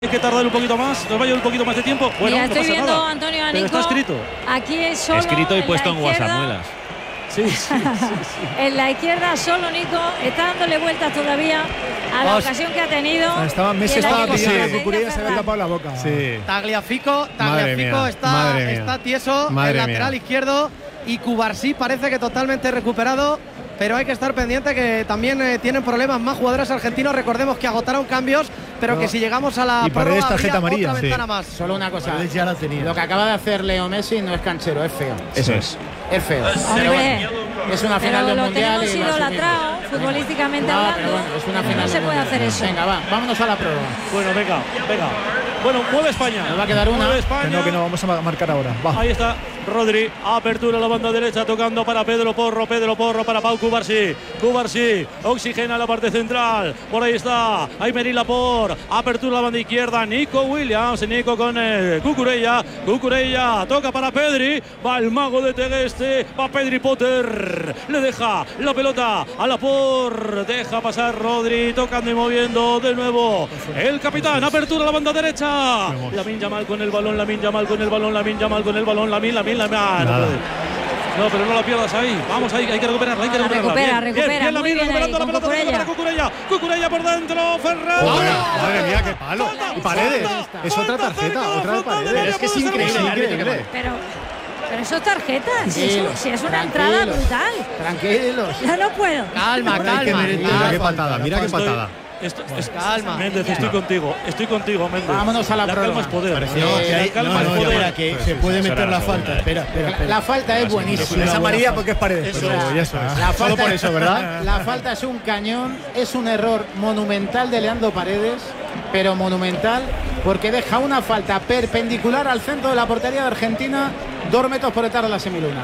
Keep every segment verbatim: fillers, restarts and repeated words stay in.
Hay que tardar un poquito más, nos va a llevar un poquito más de tiempo. Bueno, Mira, no estoy pasa viendo, nada. Antonio, a Pero Nico. está escrito. Aquí es solo. Escrito y en puesto la en WhatsApp, izquierda. muelas. Sí, sí, sí, sí. En la izquierda solo Nico está dándole vueltas todavía a la Os- ocasión que ha tenido. Estaba, Messi Y en la estaba que pidiendo se que veía Cucurella se había Ferran. tapado la boca. Sí. Tagliafico, Madre Tagliafico mía, está, madre mía. está tieso, Madre el mía. lateral izquierdo, y Cubarsí parece que totalmente recuperado, pero hay que estar pendiente que también eh, tienen problemas más jugadores argentinos. Recordemos que agotaron cambios, pero No. que si llegamos a la Y Paredes prórroga tarjeta habría amarilla, otra sí. ventana más. Solo una cosa. Paredes ya la tenía. Lo que acaba de hacer Leo Messi no es canchero, es feo. Eso es. Es feo. Hombre, Es una final pero del lo mundial tenemos y lo idolatrado futbolísticamente No, hablando. pero bueno, es una Y final no se del puede mundial. hacer eso. Venga, va, vámonos a la prórroga. Bueno, venga, venga. Bueno, mueve España. Nos va a quedar una. Mueve Que España. no, que no, vamos a ma- marcar ahora. Va. Ahí está Rodri, apertura a la banda derecha, tocando para Pedro Porro, Pedro Porro para Pau Cubarsí, Cubarsí, oxigena la parte central, por ahí está, Aymeric Laporte, apertura a la banda izquierda, Nico Williams, Nico con eh, Cucurella, Cucurella, toca para Pedri, va el mago de Tegueste, va Pedri Potter, le deja la pelota a Laporte, deja pasar Rodri, tocando y moviendo de nuevo, el capitán, apertura a la banda derecha, Lamine Yamal con el balón, Lamine Yamal con el balón, Lamine Yamal con el balón, Lamine, Lamine, Lamine, ah, no Nada. puede. No, pero no la pierdas ahí. Vamos, ahí, hay que recuperarla, hay que Ah, recuperarla. recupera, bien, recupera, bien, bien, muy Lamine bien recuperando ahí, la con pelota Cucurella. para Cucurella. Cucurella por dentro, Ferran. Joder, madre mía, qué palo. Falta, Y Paredes. falta, Es otra falta tarjeta, cerca, otra de falta del Paredes. área, Es que es puede ser increíble, gol. increíble. Pero, pero eso es tarjeta. Si, Tranquilos, es, si es una tranquilos. entrada brutal. Tranquilos. Ya no puedo. Calma, Ahora hay que calma. merecer- calma. Mira qué patada, mira qué Estoy- patada. esto- es- Calma. Méndez, estoy contigo, estoy contigo, Méndez. Vámonos a la calma prórroga. es poder. Parecía No, que la hay- calma no, es no, poder. espera, que se puede meter la falta. Espera, espera, espera. La falta es buenísima. Es amarilla porque es Paredes. Eso Pero es. ya está. La Solo falta, por eso, ¿verdad? La falta es un cañón, es un error monumental de Leandro Paredes, pero monumental, porque deja una falta perpendicular al centro de la portería de Argentina, dos metros por detrás de la semiluna.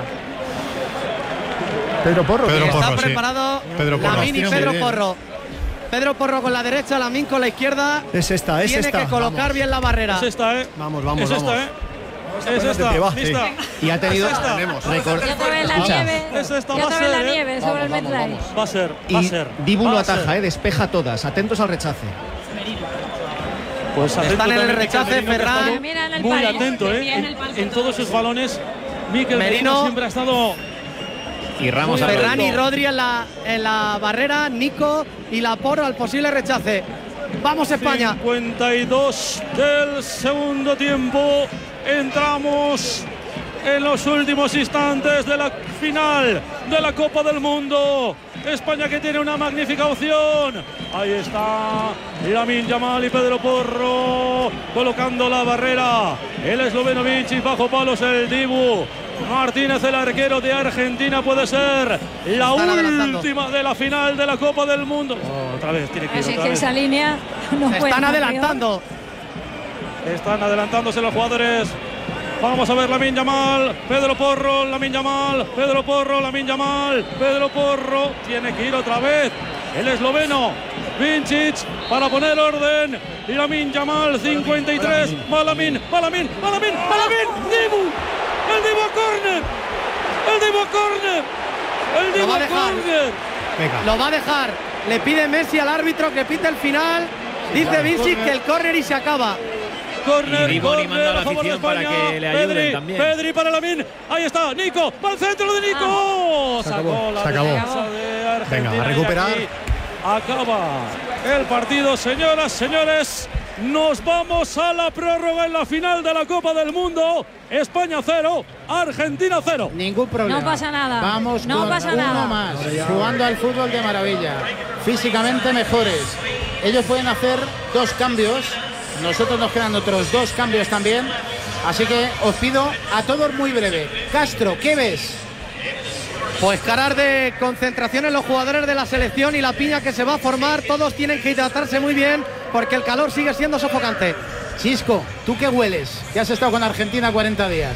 Pedro Porro. Pedro Está Porro, sí. preparado Pedro Porro. Lamine y Tiene Pedro bien. Porro. Pedro Porro con la derecha, Lamine con la izquierda. Es esta, es Tiene esta. que colocar Vamos. bien la barrera. Es esta, ¿eh? Vamos, vamos, Es esta, vamos. ¿eh? Es ponerte esta, en pie, va, lista. Y ha tenido. Es esta. Tenemos. Ya te ves la Escucha. nieve. Es esta, Ya va te a ves ser, la ¿eh? nieve sobre el Metlife. Va a ser, va a Y ser. Dibu va lo a ser. ataja, eh, despeja todas. Atentos al rechace. Pues atento Están en el también rechace, Mikel Merino, que ha Ferran. estado Mira en el muy palo. atento, ¿eh? Bien el En, palo en todos sus balones. Mikel Merino. Merino siempre ha estado. Y Ramos al Ferran y Rodri. Rodri en la, en la barrera, Nico y Laporte al posible rechace. Vamos España. cincuenta y dos del segundo tiempo. Entramos en los últimos instantes de la final de la Copa del Mundo. España que tiene una magnífica opción. Ahí está Lamine Yamal y Pedro Porro colocando la barrera. El esloveno Vincic bajo palos el Dibu. Martínez, el arquero de Argentina, puede ser la Están adelantando. última de la final de la Copa del Mundo. Oh, otra vez tiene que ir Así otra que vez. esa línea no Se puede están estar adelantando. Están adelantándose los jugadores. Vamos a ver Lamine Yamal, Pedro Porro, Lamine Yamal, Pedro Porro, Lamine Yamal, Pedro Porro. Tiene que ir otra vez el esloveno Vincic para poner orden. Y Lamine Yamal, cincuenta y tres. Va Lamine, va Lamine, va Lamine, va Lamine. Dibu, el Dibu a córner. El Dibu a córner. El Lo Dibu va a a dejar. córner. Venga. Lo va a dejar. Le pide Messi al árbitro que pite el final. Dice Vincic que el córner y se acaba. Córner, Y Dibu córner animando a la a favor de afición para España. que le ayuden Pedri, también. Pedri para Lamine. Ahí está, Nico. Va al centro de Nico. Se acabó, Sacó la se acabó. defensa de Argentina. Venga, a y recuperar. aquí acaba el partido, señoras, señores. Nos vamos a la prórroga en la final de la Copa del Mundo. España cero, Argentina cero. Ningún problema. No pasa nada. Vamos No con pasa uno nada. más, jugando al fútbol de maravilla. Físicamente mejores. Ellos pueden hacer dos cambios. Nosotros nos quedan otros dos cambios también. Así que os pido a todos muy breve. Castro, ¿qué ves? Pues caras de concentración en los jugadores de la selección y la piña que se va a formar. Todos tienen que hidratarse muy bien porque el calor sigue siendo sofocante. Chisco, ¿tú qué hueles? Que has estado con Argentina cuarenta días.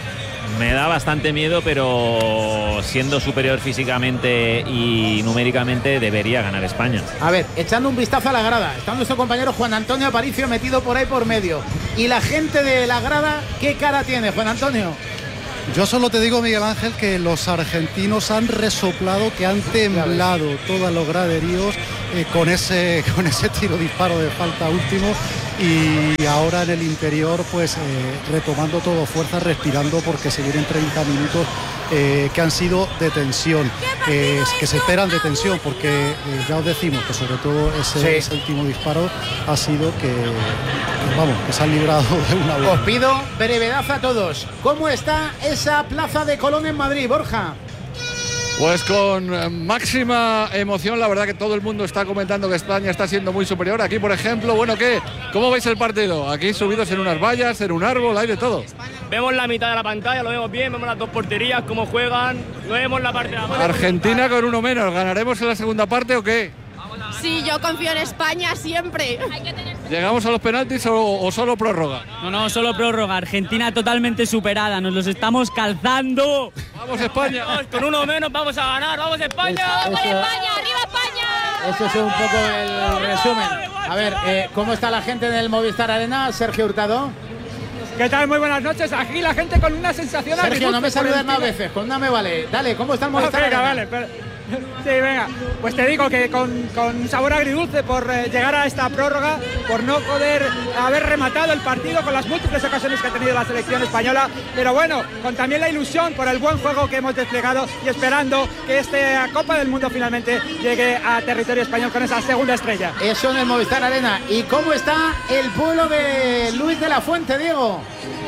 Me da bastante miedo, pero siendo superior físicamente y numéricamente debería ganar España. A ver, echando un vistazo a la grada. Está nuestro compañero Juan Antonio Aparicio metido por ahí por medio. Y la gente de la grada, ¿qué cara tiene, Juan Antonio? Yo solo te digo, Miguel Ángel, que los argentinos han resoplado, que han temblado todos los graderíos eh, con ese con ese tiro disparo de falta último, y ahora en el interior pues eh, retomando todo fuerza, respirando, porque se vienen treinta minutos eh, que han sido de tensión, eh, que se esperan de tensión, porque eh, ya os decimos que sobre todo ese, Sí. ese último disparo ha sido que, que, vamos, que se han librado de una vez. Os pido brevedad a todos. ¿Cómo está esa Plaza de Colón en Madrid, Borja? Pues con eh, máxima emoción, la verdad que todo el mundo está comentando que España está siendo muy superior. Aquí, por ejemplo, bueno, ¿qué? ¿Cómo veis el partido? Aquí subidos en unas vallas, en un árbol, hay de todo. Vemos la mitad de la pantalla, lo vemos bien, vemos las dos porterías, cómo juegan, no vemos la parte de abajo. Argentina con uno menos, ¿ganaremos en la segunda parte o qué? Sí, yo confío en España siempre. ¿Llegamos a los penaltis o, o solo prórroga? No, no, solo prórroga. Argentina totalmente superada, nos los estamos calzando. ¡Vamos España! Con uno menos vamos a ganar, ¡vamos España! ¡Vamos España! ¡Arriba España! Eso es un poco el resumen. A ver, eh, ¿cómo está la gente en el Movistar Arena? Sergio Hurtado. ¿Qué tal? Muy buenas noches. Aquí la gente con una sensación Sergio, agridulce no me saludes por el más tiro. veces, con una me vale. Dale, ¿cómo está el Movistar Venga, Arena? vale, pero- Sí, venga. Pues te digo que con, con sabor agridulce por eh, llegar a esta prórroga, por no poder haber rematado el partido con las múltiples ocasiones que ha tenido la selección española, pero bueno, con también la ilusión por el buen juego que hemos desplegado y esperando que esta Copa del Mundo finalmente llegue a territorio español con esa segunda estrella. Eso en el Movistar Arena. ¿Y cómo está el pueblo de Luis de la Fuente, Diego?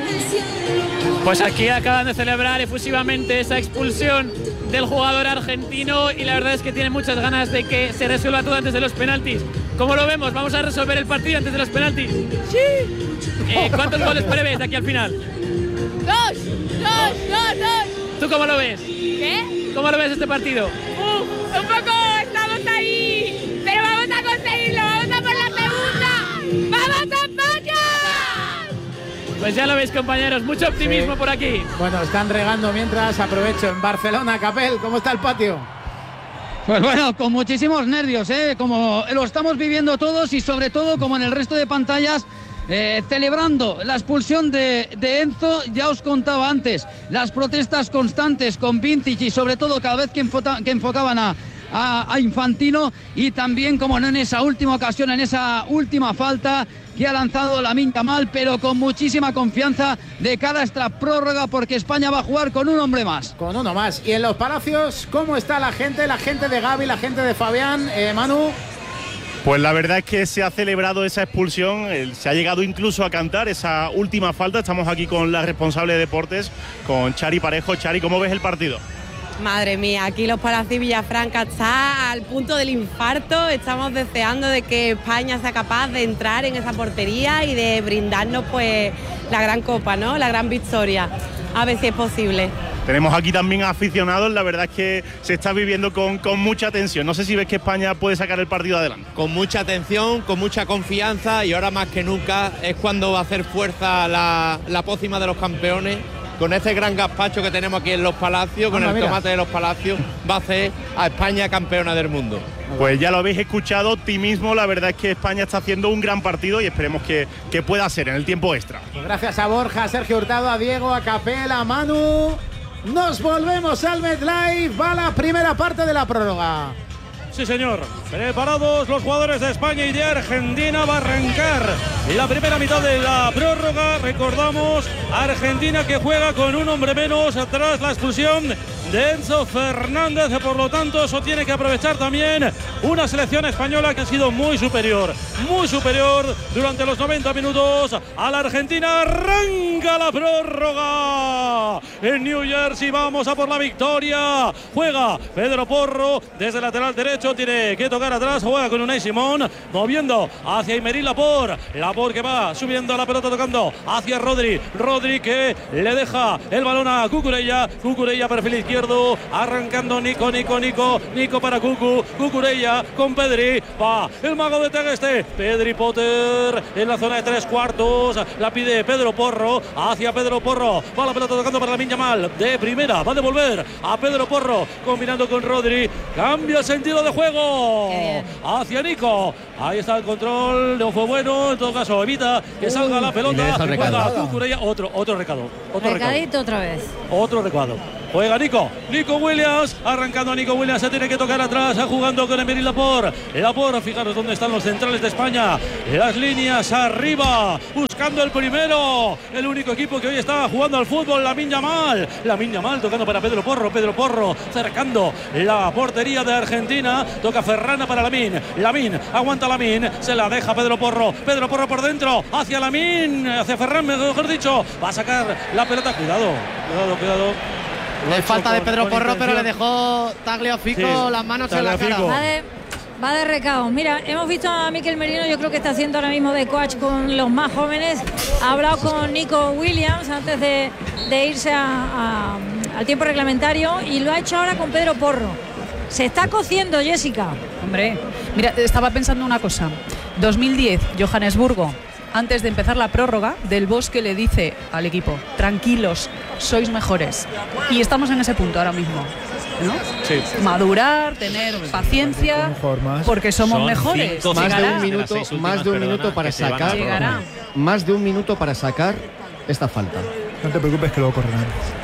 Pues aquí acaban de celebrar efusivamente esa expulsión del jugador argentino y la verdad es que tienen muchas ganas de que se resuelva todo antes de los penaltis. ¿Cómo lo vemos? ¿Vamos a resolver el partido antes de los penaltis? ¡Sí! Eh, ¿Cuántos goles prevés de aquí al final? ¡Dos! ¡Dos! ¡Dos! ¡Dos! ¿Tú cómo lo ves? ¿Qué? ¿Cómo lo ves este partido? Uf, un poco estamos ahí, pero vamos a conseguirlo, vamos a por la segunda. ¡Vamos a España! Pues ya lo veis, compañeros, mucho optimismo Sí. por aquí. Bueno, están regando mientras, aprovecho, en Barcelona, Capel, ¿cómo está el patio? Pues bueno, con muchísimos nervios, ¿eh? Como lo estamos viviendo todos y sobre todo como en el resto de pantallas, eh, celebrando la expulsión de, de Enzo. Ya os contaba antes, las protestas constantes con Vintage y sobre todo cada vez que, enfota, que enfocaban a, a, a Infantino, y también como no en esa última ocasión, en esa última falta que ha lanzado Lamine Yamal, pero con muchísima confianza de cara a esta prórroga, porque España va a jugar con un hombre más. Con uno más. Y en los Palacios, ¿cómo está la gente? La gente de Gavi, la gente de Fabián, eh, Manu. Pues la verdad es que se ha celebrado esa expulsión, eh, se ha llegado incluso a cantar esa última falta. Estamos aquí con la responsable de deportes, con Chari Parejo. Chari, ¿cómo ves el partido? Madre mía, aquí los Palacios Villafranca está al punto del infarto. Estamos deseando de que España sea capaz de entrar en esa portería y de brindarnos pues la gran copa, ¿no? La gran victoria. A ver si es posible. Tenemos aquí también aficionados, la verdad es que se está viviendo con, con mucha tensión. No sé si ves que España puede sacar el partido adelante. Con mucha atención, con mucha confianza, y ahora más que nunca es cuando va a hacer fuerza la, la pócima de los campeones. Con ese gran gazpacho que tenemos aquí en los Palacios, con Anda, el mira. tomate de los Palacios, va a hacer a España campeona del mundo. Pues ya lo habéis escuchado, optimismo. La verdad es que España está haciendo un gran partido y esperemos que, que pueda ser en el tiempo extra. Pues gracias a Borja, a Sergio Hurtado, a Diego, a Capel, a Manu. Nos volvemos al MetLife. Va la primera parte de la prórroga. Sí, señor. Preparados los jugadores de España y de Argentina. Va a arrancar la primera mitad de la prórroga. Recordamos, Argentina que juega con un hombre menos tras la expulsión de Enzo Fernández. Por lo tanto, eso tiene que aprovechar también una selección española que ha sido muy superior. Muy superior durante los noventa minutos a la Argentina. Arranca la prórroga en New Jersey. Vamos a por la victoria. Juega Pedro Porro desde el lateral derecho. Tiene que tocar atrás. Juega con Unai Simón. Moviendo hacia Aymeric Laporte. Laporte que va subiendo la pelota, tocando hacia Rodri. Rodri que le deja el balón a Cucurella. Cucurella perfil izquierdo. Arrancando Nico, Nico, Nico. Nico para Cucu. Cucurella con Pedri. Va el mago de Tegeste. Pedri Potter en la zona de tres cuartos. La pide Pedro Porro. Hacia Pedro Porro. Va la pelota tocando para Lamine Yamal de primera, va a devolver a Pedro Porro, combinando con Rodri, cambia el sentido de juego hacia Nico. Ahí está el control, no fue bueno, en todo caso evita que salga la pelota. Juega Cucurella, otro, otro recado. Otro Recadito recado. otra vez. Otro recado. Juega Nico, Nico Williams, arrancando a Nico Williams, se tiene que tocar atrás, jugando con Emery Laporte. Laporte, fijaros dónde están los centrales de España, las líneas arriba, buscando el primero, el único equipo que hoy está jugando al fútbol, Lamine Yamal. Lamine Yamal tocando para Pedro Porro, Pedro Porro cercando la portería de Argentina, toca Ferran para Lamine, Lamine, aguanta Lamine, se la deja Pedro Porro, Pedro Porro por dentro, hacia Lamine, hacia Ferran, mejor dicho, va a sacar la pelota, cuidado, cuidado, cuidado. Le falta de Pedro Porro, pero le dejó Tagliafico sí, las manos en la cara. Va de, va de recao. Mira, hemos visto a Mikel Merino, yo creo que está haciendo ahora mismo de coach con los más jóvenes. Ha hablado con Nico Williams antes de, de irse a, a, al tiempo reglamentario y lo ha hecho ahora con Pedro Porro. Se está cociendo, Jessica. Hombre, mira, estaba pensando una cosa. dos mil diez, Johannesburgo. Antes de empezar la prórroga, Del Bosque le dice al equipo: tranquilos, sois mejores. Y estamos en ese punto ahora mismo, ¿no? Sí. Madurar, tener paciencia, porque somos Son mejores. cinco, Más de Llegará. un minuto, De las seis más de un últimas, minuto para perdona, que se van a sacar. Llegará. Más de un minuto para sacar esta falta. No te preocupes que luego correrán.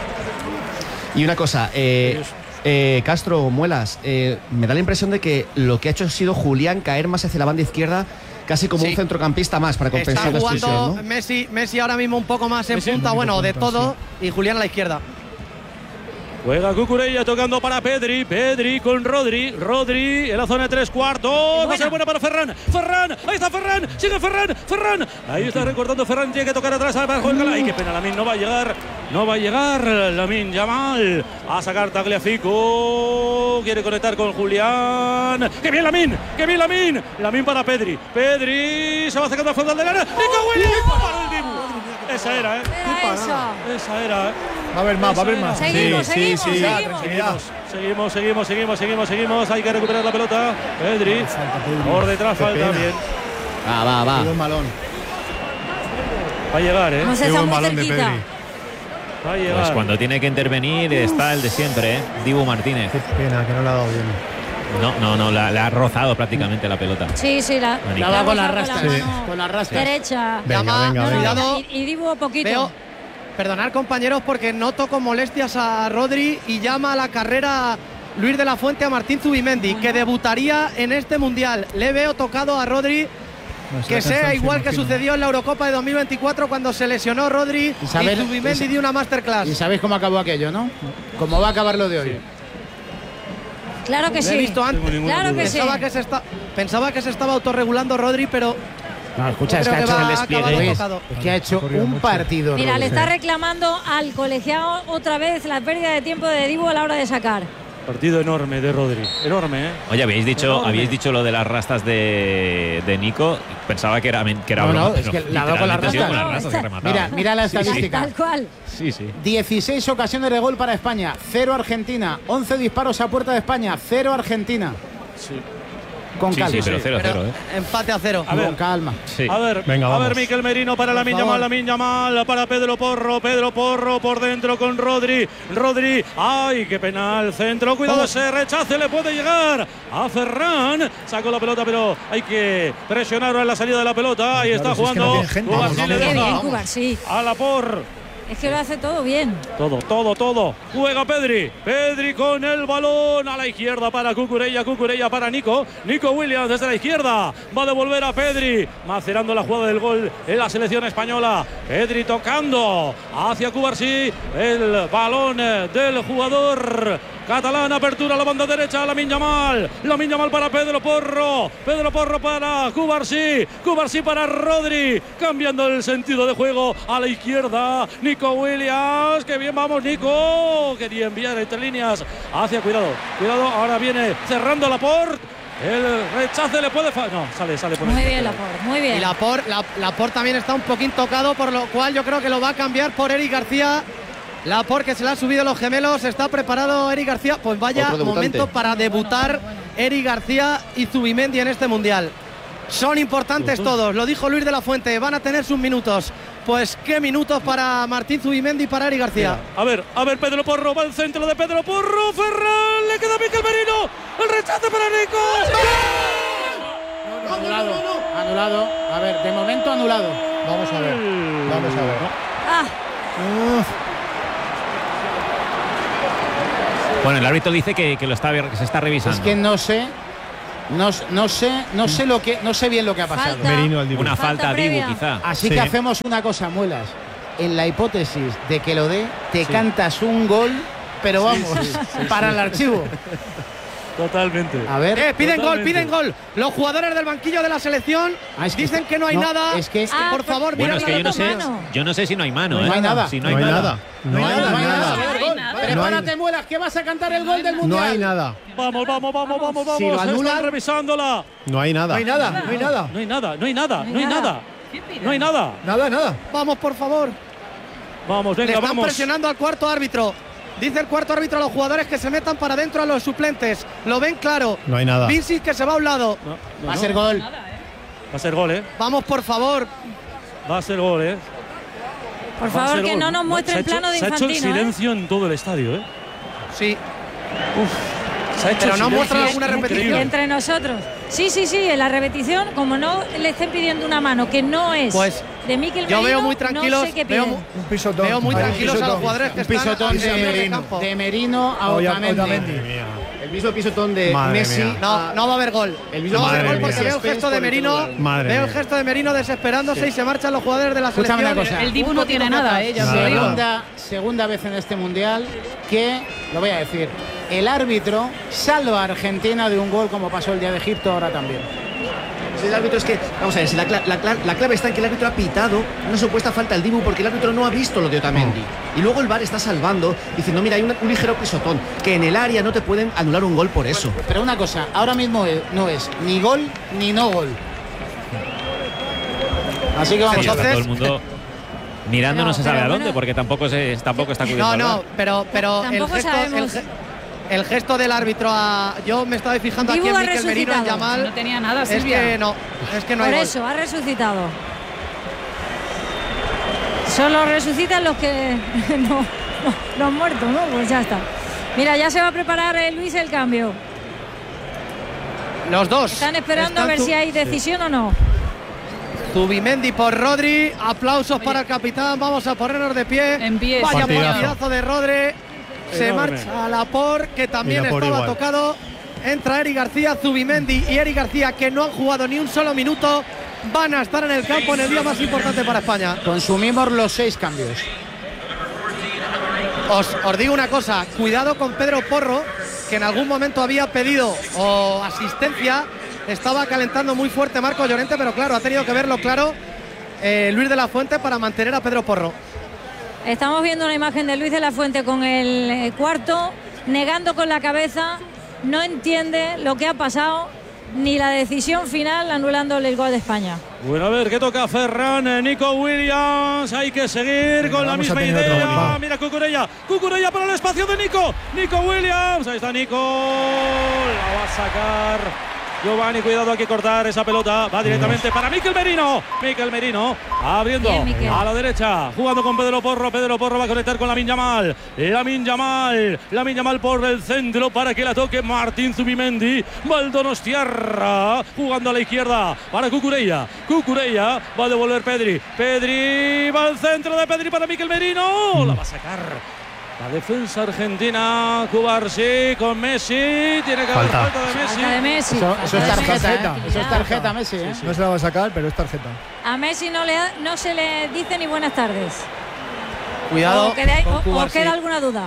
Y una cosa, eh, eh, Castro, Muelas, eh, me da la impresión de que lo que ha hecho ha sido Julián caer más hacia la banda izquierda, casi como Sí. un centrocampista más para compensar Está la jugando expulsión, ¿no? Messi, Messi ahora mismo un poco más en Messi punta, un bueno, poquito de punta, todo, y Julián a la izquierda. Juega Cucurella tocando para Pedri, Pedri con Rodri, Rodri en la zona de tres cuartos, va a ser buena para Ferran, Ferran, ahí está Ferran, sigue Ferran, Ferran, ahí está recortando Ferran, tiene que tocar atrás para jugar, ay qué pena, Lamine no va a llegar, no va a llegar, Lamine Yamal a sacar Tagliafico, quiere conectar con Julián, que bien Lamine, que bien Lamine, Lamine para Pedri, Pedri se va acercando al fondo del área, Nico Williams, para el Dibu. Esa era, ¿eh? Era esa. Esa era, ¿eh? Va a haber más, va a haber más. Seguimos, sí, seguimos, sí, sí. seguimos. Seguimos. Seguimos, seguimos, seguimos, seguimos, seguimos. Hay que recuperar la pelota. Pedri. Por detrás Qué falta pena. bien. Va, va, va. Quedó un malón. Va a llegar, ¿eh? No se Qué está buen muy balón de cerquita. Pedri. Va a llegar. Pues cuando tiene que intervenir está el de siempre, ¿eh? Dibu Martínez. Qué pena que no le ha dado bien. No, no, no, la, la ha rozado prácticamente la pelota. Sí, sí, la, Manico. la La va con la ha rastra. rozado Sí. la mano Con la rastra. derecha. Venga, Llama- venga, no, venga. cuidado. Y, y Dibu poquito. Veo, perdonar compañeros porque noto con molestias a Rodri y llama a la carrera Luis de la Fuente a Martín Zubimendi, que debutaría en este Mundial. Le veo tocado a Rodri, No, es que la sea cansancio, igual que imagino. sucedió en la Eurocopa de dos mil veinticuatro cuando se lesionó Rodri y, saber- Zubimendi y sa- dio una masterclass. Y sabéis cómo acabó aquello, ¿no? Cómo va a acabar lo de hoy. Claro que Lo sí. he visto antes. Claro que sí. Pensaba que, se está, pensaba que se estaba autorregulando Rodri, pero No, escucha, es que creo ha que hecho va el a despliegue. acabar Luis, tocado. es que ha hecho un partido. Mira, le Rodri. está reclamando al colegiado otra vez la pérdida de tiempo de Dibu a la hora de sacar. Partido enorme de Rodri. Enorme, ¿eh? Oye, habéis dicho, Enorme. habéis dicho lo de las rastas de, de Nico. Pensaba que era, men- que era No, broma, no, es pero que la ha dado con las literalmente ha sido rastas. con las rastas que No, remataba. Mira, mira la Sí, sí. estadística. Tal cual. Sí, sí. dieciséis ocasiones de gol para España, cero Argentina. once disparos a puerta de España, cero Argentina. Sí. Con Sí, calma. sí, pero cero, Pero cero, ¿eh? empate a cero. A ver. Con calma. Sí. A ver, Venga, a vamos. ver, Mikel Merino para Lamine favor. Yamal, Lamine Yamal para Pedro Porro, Pedro Porro por dentro con Rodri, Rodri, ay, qué penal, centro, cuidado ese rechace, le puede llegar a Ferran, sacó la pelota, pero hay que presionar en la salida de la pelota, ahí está Claro, si es que no jugando, tiene gente. Cubarsí Vamos, le Qué deja bien, Cubar, sí. a Laporte. Es que lo hace todo bien. Todo, todo, todo. Juega Pedri. Pedri con el balón a la izquierda para Cucurella. Cucurella para Nico. Nico Williams desde la izquierda. Va a devolver a Pedri. Macerando la jugada del gol en la selección española. Pedri tocando hacia Cubarsí. El balón del jugador catalán. Apertura a la banda derecha. Lamine Yamal. Lamine Yamal para Pedro Porro. Pedro Porro para Cubarsí. Cubarsí para Rodri. Cambiando el sentido de juego a la izquierda. Nico Williams. Que bien vamos, Nico. Quería enviar entre líneas hacia. Cuidado. Cuidado. Ahora viene cerrando Laporte. El rechace le puede. Fa no, sale, sale por Muy el- bien, Laporte, muy bien. Y Laporte, la, Laporte también está un poquín tocado, por lo cual yo creo que lo va a cambiar por Eric García. Laporte, que se le han subido los gemelos, está preparado Eric García. Pues vaya Otro debutante. momento para debutar Eric García y Zubimendi en este Mundial. Son importantes todos, lo dijo Luis de la Fuente, van a tener sus minutos. Pues qué minutos para Martín Zubimendi y para Eric García. Mira, a ver, a ver, Pedro Porro, va al centro de Pedro Porro, Ferran, le queda a Mikel Merino, el rechace para Nico. No, no, anulado, no, no, no. anulado. A ver, de momento anulado. Vamos a ver, vamos a ver. Ah. Bueno, el árbitro dice que, que lo está que se está revisando. Es que no sé. No, no sé, no sé lo que, no sé bien lo que ha pasado. Falta. Merino al Dibu. Una falta, Falta a Dibu, previa. quizá. Así Sí. que hacemos una cosa, Muelas. En la hipótesis de que lo dé, te Sí. cantas un gol, pero vamos, sí, sí, para sí. el archivo. Totalmente. A ver. Eh, piden Totalmente. gol, piden gol. Los jugadores del banquillo de la selección Ah, es que- dicen que no hay no, nada. es que- Ah, por favor, Bueno, mira es que yo no sé, mano. yo no sé si no hay mano. No ¿eh? hay nada. Si No hay nada. No hay nada. No hay nada. nada. A ver, gol. nada. Prepárate, Muelas, que vas a cantar el gol del No mundial. hay nada. Vamos, vamos, vamos, vamos, vamos. Si lo anulan- Están revisándola. No hay nada. No hay nada, no hay nada. No hay nada, no hay nada, no hay nada. nada. No hay nada. Nada, nada. Vamos, por favor. Vamos, Le venga, están vamos. presionando al cuarto árbitro. Dice el cuarto árbitro a los jugadores que se metan para adentro a los suplentes. Lo ven claro. No hay nada. Vincic que se va a un lado. No, no, Va a no. ser gol. Va a ser gol, ¿eh? Vamos, por favor. Va a ser gol, ¿eh? Por Va a favor, ser que gol. no nos Se muestren ha hecho- plano de Se ha hecho Infantino. ¿eh? silencio en todo el estadio, ¿eh? Sí. Se ha hecho Pero no silencio muestran alguna increíble. repetición. Entre nosotros. Sí, sí, sí, en la repetición, como no le estén pidiendo una mano que no es Pues, de Mikel Yo Merino, veo muy tranquilos. no sé qué veo, piden. mu- Un pisotón. veo muy Hay un tranquilos a los pisotón. jugadores que Un están pisotón al de centro del Merino, campo. de Merino a Oya- Otamendi. Otamendi. El mismo pisotón de Madre Messi. mía. No, no va a haber gol. El mismo No va a haber Madre gol porque mía. veo el gesto de Merino. Madre Veo el mía. gesto de Merino desesperándose y se marchan los jugadores de la Escúchame selección. una cosa. El Dibu Un no poquito tiene nada, atrás. ¿eh? Ya Nada. te digo. Segunda, segunda vez en este mundial que, lo voy a decir, el árbitro salva a Argentina de un gol como pasó el día de Egipto ahora también. Si el árbitro es que, vamos a ver, si la, cla- la cla- la clave está en que el árbitro ha pitado una supuesta falta al Dibu porque el árbitro no ha visto lo de Otamendi. Y luego el V A R está salvando, diciendo, mira, hay una- un ligero pisotón, que en el área no te pueden anular un gol por eso. Pero una cosa, ahora mismo es- no es ni gol ni no gol. Así que vamos Sí, a está hacer. todo el mundo mirando Pero- no se sabe pero a dónde, bueno. porque tampoco se tampoco está cubriendo. No, al no, bar. pero, pero el, Tampoco gesto, el, sabemos. ge- el gesto del árbitro a. Yo me estaba fijando Dibu aquí en ha Mikel Merino, en resucitado. Yamal. No tenía nada, Es Silvia. que no, es que no Por hay eso, ha resucitado. Solo resucitan los que no, no, los muertos, ¿no? Pues ya está. Mira, ya se va a preparar eh, Luis el cambio. gol. Los dos. Están esperando a Están ver tu- si hay decisión o no. Zubimendi por Rodri. Aplausos para el capitán. Vamos a ponernos de pie. En pie. Vaya Partidazo. partidazo de Rodri. Se Enorme. marcha a Laporte, que también Y Laporte estaba igual. tocado. Entra Eric García, Zubimendi y Eric García, que no han jugado ni un solo minuto, van a estar en el campo en el día más importante para España. Consumimos los seis cambios. Os, os digo una cosa, cuidado con Pedro Porro, que en algún momento había pedido o asistencia, estaba calentando muy fuerte Marco Llorente, pero claro, ha tenido que verlo claro eh, Luis de la Fuente para mantener a Pedro Porro. Estamos viendo una imagen de Luis de la Fuente con el eh, cuarto, negando con la cabeza, no entiende lo que ha pasado, ni la decisión final anulándole el gol de España. Bueno, a ver, ¿qué toca Ferran? Eh, Nico Williams. Hay que seguir Venga, con la vamos a misma tener otra idea. vuelta. Mira Cucurella. Cucurella para el espacio de Nico. Nico Williams. Ahí está Nico. La va a sacar Giovanni. Cuidado, hay que cortar esa pelota. Va directamente para Mikel Merino. Mikel Merino abriendo Bien, Mikel. a la derecha. Jugando con Pedro Porro. Pedro Porro va a conectar con Lamine Yamal. Lamine Yamal. Lamine Yamal por el centro para que la toque Martín Zubimendi. Valdonostiarra. Jugando a la izquierda para Cucurella. Cucurella va a devolver Pedri. Pedri va al centro de Pedri para Mikel Merino. La va a sacar la defensa argentina. Cubarsí con Messi. Tiene que haber Falta. falta de Messi. Falta de Messi. Eso, eso es Falta de tarjeta, Messi. ¿eh? Eso es tarjeta, Messi, ¿eh? No se la va a sacar, pero es tarjeta. A Messi no, le, da- no se le dice ni buenas tardes. Cuidado ¿O, queda- con o- o Cubarsí. queda alguna duda?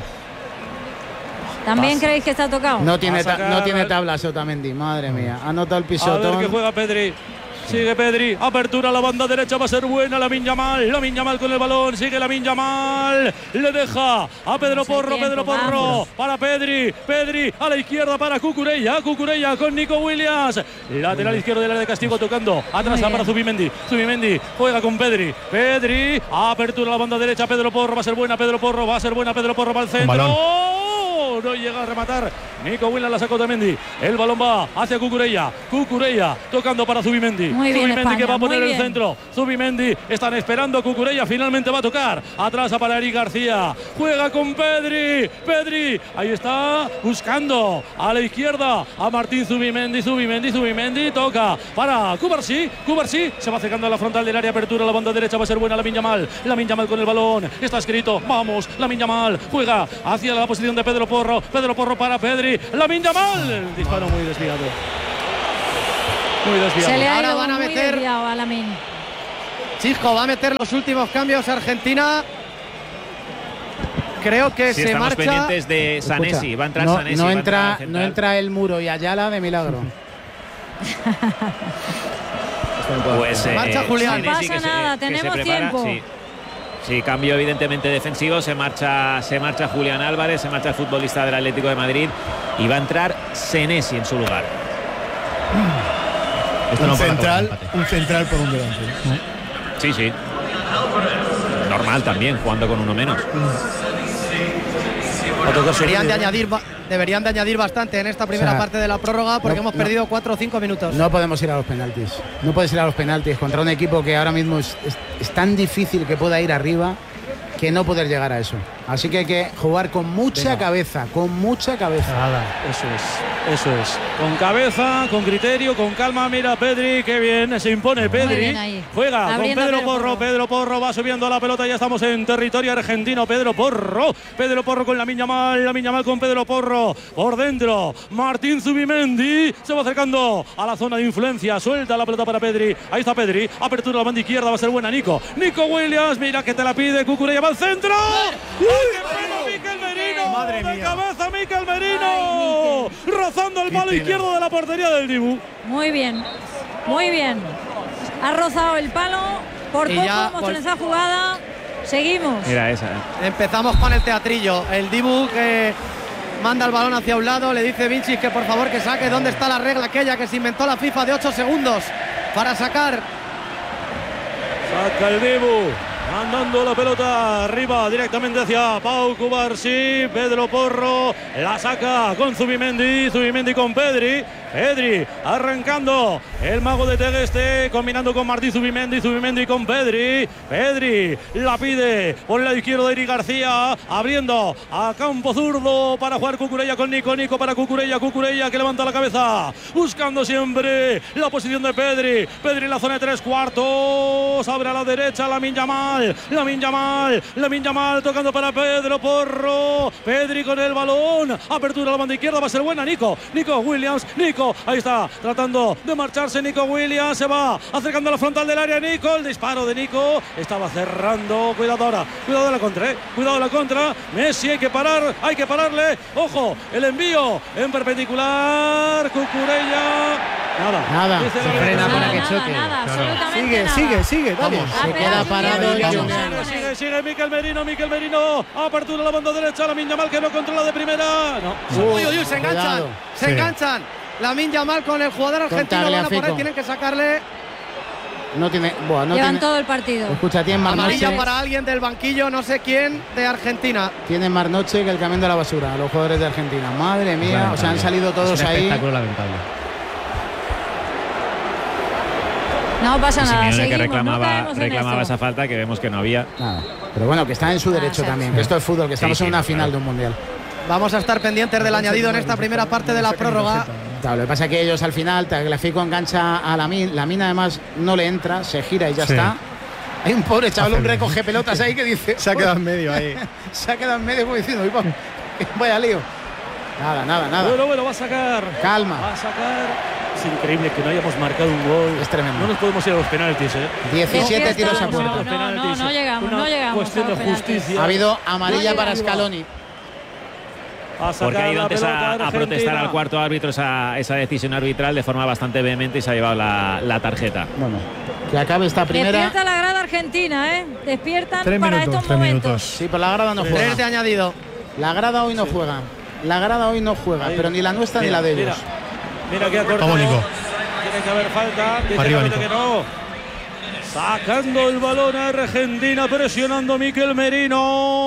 ¿También creéis que está tocado? No tiene, Va a ta- sacar no tiene al- tablas Otamendi, madre mía. Anota el A ver pisotón. que juega Pedri. Sigue Pedri, apertura a la banda derecha, va a ser buena Lamine Yamal, Lamine Yamal con el balón, sigue Lamine Yamal, le deja a Pedro Vamos al Porro, tiempo, Pedro Porro, vamos. para Pedri, Pedri a la izquierda para Cucurella, Cucurella con Nico Williams, lateral izquierdo del área de castigo tocando, atrás Muy para bien. Zubimendi, Zubimendi juega con Pedri, Pedri, apertura a la banda derecha, Pedro Porro, va a ser buena Pedro Porro, va a ser buena Pedro Porro para el centro. balón. ¡Oh! pero no llega a rematar. Nico Williams la sacó de Mendy. El balón va hacia Cucurella. Cucurella tocando para Zubimendi. Muy bien, Zubimendi España, que va a poner muy el bien. centro. Zubimendi, están esperando. Cucurella finalmente va a tocar. Atrás para Eric García. Juega con Pedri. Pedri, ahí está, buscando a la izquierda a Martín Zubimendi. Zubimendi, Zubimendi, toca para Cubarsí. Cubarsí se va acercando a la frontal del área. Apertura a la banda derecha, va a ser buena Lamine Yamal. Lamine Yamal con el balón. Está escrito, vamos, Lamine Yamal. Juega hacia la posición de Pedro Porro. Pedro Porro para Pedri. Lamine Yamal. El disparo muy desviado. Muy desviado. Se le ha Ahora ido van a muy meter- desviado a Lamine. Chisco va a meter los últimos cambios Argentina. Creo que Sí, se estamos marcha. pendientes de Sanesi. Escucha, Va a entrar no, Sanesi. no va a entra, entrar al no central. entra el Muro y Ayala de milagro. Pues eh, Marcha Julián. Senesi, No que pasa se- nada, que se tenemos prepara, tiempo. Sí. Sí, cambio evidentemente defensivo, se marcha, se marcha Julián Álvarez, se marcha el futbolista del Atlético de Madrid y va a entrar Senesi en su lugar. un, central, un central por un delante. Sí, sí. Normal también, jugando con uno menos. Deberían de, añadir, ba- deberían de añadir bastante en esta primera O sea, parte de la prórroga porque no- hemos no. perdido cuatro o cinco minutos. No podemos ir a los penaltis. No puedes ir a los penaltis contra un equipo que ahora mismo es, es- es tan difícil que pueda ir arriba que no poder llegar a eso. Así que hay que jugar con mucha Venga. cabeza, con mucha cabeza. Eso es, eso es. Con cabeza, con criterio, con calma. Mira Pedri, qué bien, se impone Pedri. bien ahí. Juega Abriendo con Pedro Pedro Porro. Porro. Pedro Porro va subiendo la pelota, ya estamos en territorio argentino. Pedro Porro, Pedro Porro con Lamine Yamal, Lamine Yamal con Pedro Porro. Por dentro, Martín Zubimendi se va acercando a la zona de influencia. Suelta la pelota para Pedri. Ahí está Pedri. Apertura a la banda izquierda, va a ser buena Nico. Nico Williams, mira que te la pide Cucurella, va al centro. ¡Uy, qué bueno, Mikel Merino! Madre de mía. cabeza Mikel Merino, rozando el palo izquierdo de la portería del Dibu. Muy bien, muy bien. Ha rozado el palo. Por Y poco ya hemos vol- tenido esa jugada. Seguimos. Mira esa. Empezamos con el teatrillo. El Dibu que manda el balón hacia un lado, le dice Vinci que por favor que saque. ¿Dónde está la regla aquella que se inventó la FIFA de ocho segundos para sacar? Saca el Dibu, mandando la pelota arriba directamente hacia Pau Cubarsí. Pedro Porro la saca con Zubimendi, Zubimendi con Pedri. Pedri arrancando, el mago de Tegueste combinando con Martín Zubimendi, Zubimendi con Pedri. Pedri la pide por el lado izquierdo de Eric García, abriendo a campo zurdo para jugar Cucurella con Nico, Nico para Cucurella, Cucurella que levanta la cabeza, buscando siempre la posición de Pedri. Pedri en la zona de tres cuartos, abre a la derecha Lamine Yamal, Lamine Yamal, Lamine Yamal tocando para Pedro Porro. Pedri con el balón, apertura a la banda izquierda, va a ser buena Nico, Nico Williams, Nico, ahí está, tratando de marcharse Nico Williams, se va acercando a la frontal del área Nico, el disparo de Nico, estaba cerrando, cuidado ahora, cuidado de la contra, eh, cuidado de la contra, Messi hay que parar, hay que pararle, ojo, el envío en perpendicular, Cucurella, nada, Nada, dice se la frena arbitra. para que Nada, choque. nada, Claro. absolutamente Sigue, nada. sigue, sigue, dale. Vamos, Ha se pegado queda un parado miedo y con vamos. Aragonés. Sigue, sigue Mikel Merino, Mikel Merino, apertura a la banda derecha, Lamine Yamal que no controla de primera, no. Uy, uy, uy, se enganchan, Cuidado. se Sí. enganchan. Lamine Yamal con el jugador argentino, van a por él, Tagliafico. tienen que sacarle No tiene, buah, no Llevan tiene, todo el partido. escucha, tiene más amarilla noche, para alguien del banquillo, no sé quién, de Argentina. tiene más noche que el camión de la basura, los jugadores de Argentina. Madre mía, o sea, han salido todos ahí. lamentable. No pasa Y nada. Simeone Seguimos, que no reclamaba, caemos en reclamaba esto. esa falta que vemos que no había. Nada. Pero bueno, que está en su derecho Ah, sí. también, que esto es fútbol, que estamos sí, en una claro. final de un mundial. Vamos a estar pendientes del añadido en esta primera parte de la prórroga. Claro, lo que pasa es que ellos al final, Tagliafico engancha a la mina, la mina además no le entra, se gira y ya Sí. está. Hay un pobre chaval, un recoge pelotas ahí que dice. Se ha quedado en medio ahí. Se ha quedado en medio como diciendo, "Uy, va, vaya lío". Nada, nada, nada. Bueno, bueno, va a sacar. Calma. Va a sacar. Es increíble que no hayamos marcado un gol. Es tremendo. No nos podemos ir a los penaltis, ¿eh? diecisiete tiros a No, puerta. no, no, no llegamos, Una no llegamos cuestión a los de penaltis. justicia. Ha habido amarilla No para llegamos. Scaloni. A sacar Porque ha ido la antes pelota a, a Argentina. protestar al cuarto árbitro esa, esa decisión arbitral de forma bastante vehemente y se ha llevado la, la tarjeta. Bueno, que acabe esta primera. Despierta la grada argentina, ¿eh? Despiertan Tres para minutos, estos tres momentos. minutos. Sí, pero la grada no Tres de juega. añadido. La grada hoy no juega. La grada hoy no juega, Ahí. pero ni la nuestra Mira, ni la de mira. ellos. Mira que ha cortado. Vamos, Nico. Tiene que haber falta. Dice Arriba, el árbitro Nico. que no. Sacando el balón a Argentina, presionando Mikel Merino.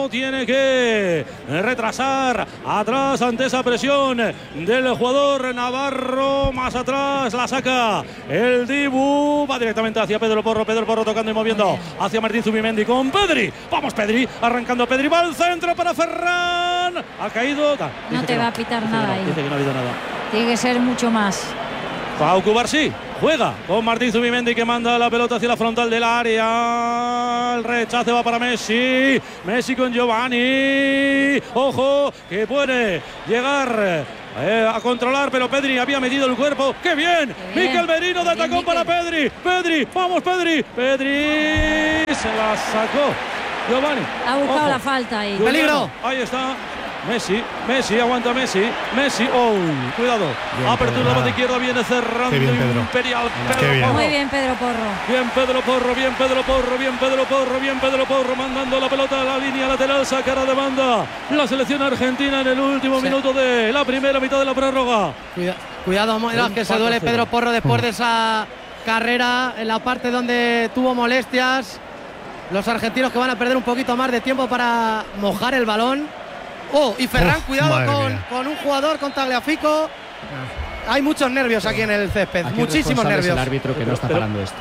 no tiene que retrasar atrás ante esa presión del jugador navarro. Más atrás la saca el Dibu, va directamente hacia Pedro Porro. Pedro Porro tocando y moviendo hacia Martín Zubimendi con Pedri. Vamos Pedri, arrancando Pedri, va al centro para Ferran. Ha caído. No te va a pitar nada ahí. Dice que no ha habido nada. Tiene que ser mucho más. Pau Cubarsí juega con Martín Zubimendi, que manda la pelota hacia la frontal del área. El rechace va para Messi. Messi con Giovanni. Ojo, que puede llegar eh, a controlar, pero Pedri había metido el cuerpo. ¡Qué bien! Qué bien. Mikel Merino de tacón para Pedri. Pedri, vamos Pedri. Pedri se la sacó. Giovanni. Ha buscado Ojo. la falta ahí. ¡Peligro! Ahí está. Messi, Messi, aguanta Messi, Messi, oh, cuidado, bien, apertura de izquierda, viene cerrando bien, Imperial, Pedro bien. Porro. Muy bien Pedro Porro. Bien Pedro Porro, bien Pedro Porro, bien Pedro Porro, bien Pedro Porro, mandando la pelota a la línea lateral, sacará de banda la selección argentina en el último sí. minuto de la primera mitad de la prórroga. Cuida, cuidado, Moedas, que se duele Pedro Porro después de esa carrera en la parte donde tuvo molestias. Los argentinos que van a perder un poquito más de tiempo para mojar el balón. Oh, y Ferran, Uf, cuidado con, con un jugador, con Tagliafico. Ah. Hay muchos nervios aquí en el césped, aquí muchísimos nervios. El árbitro que no está parando esto.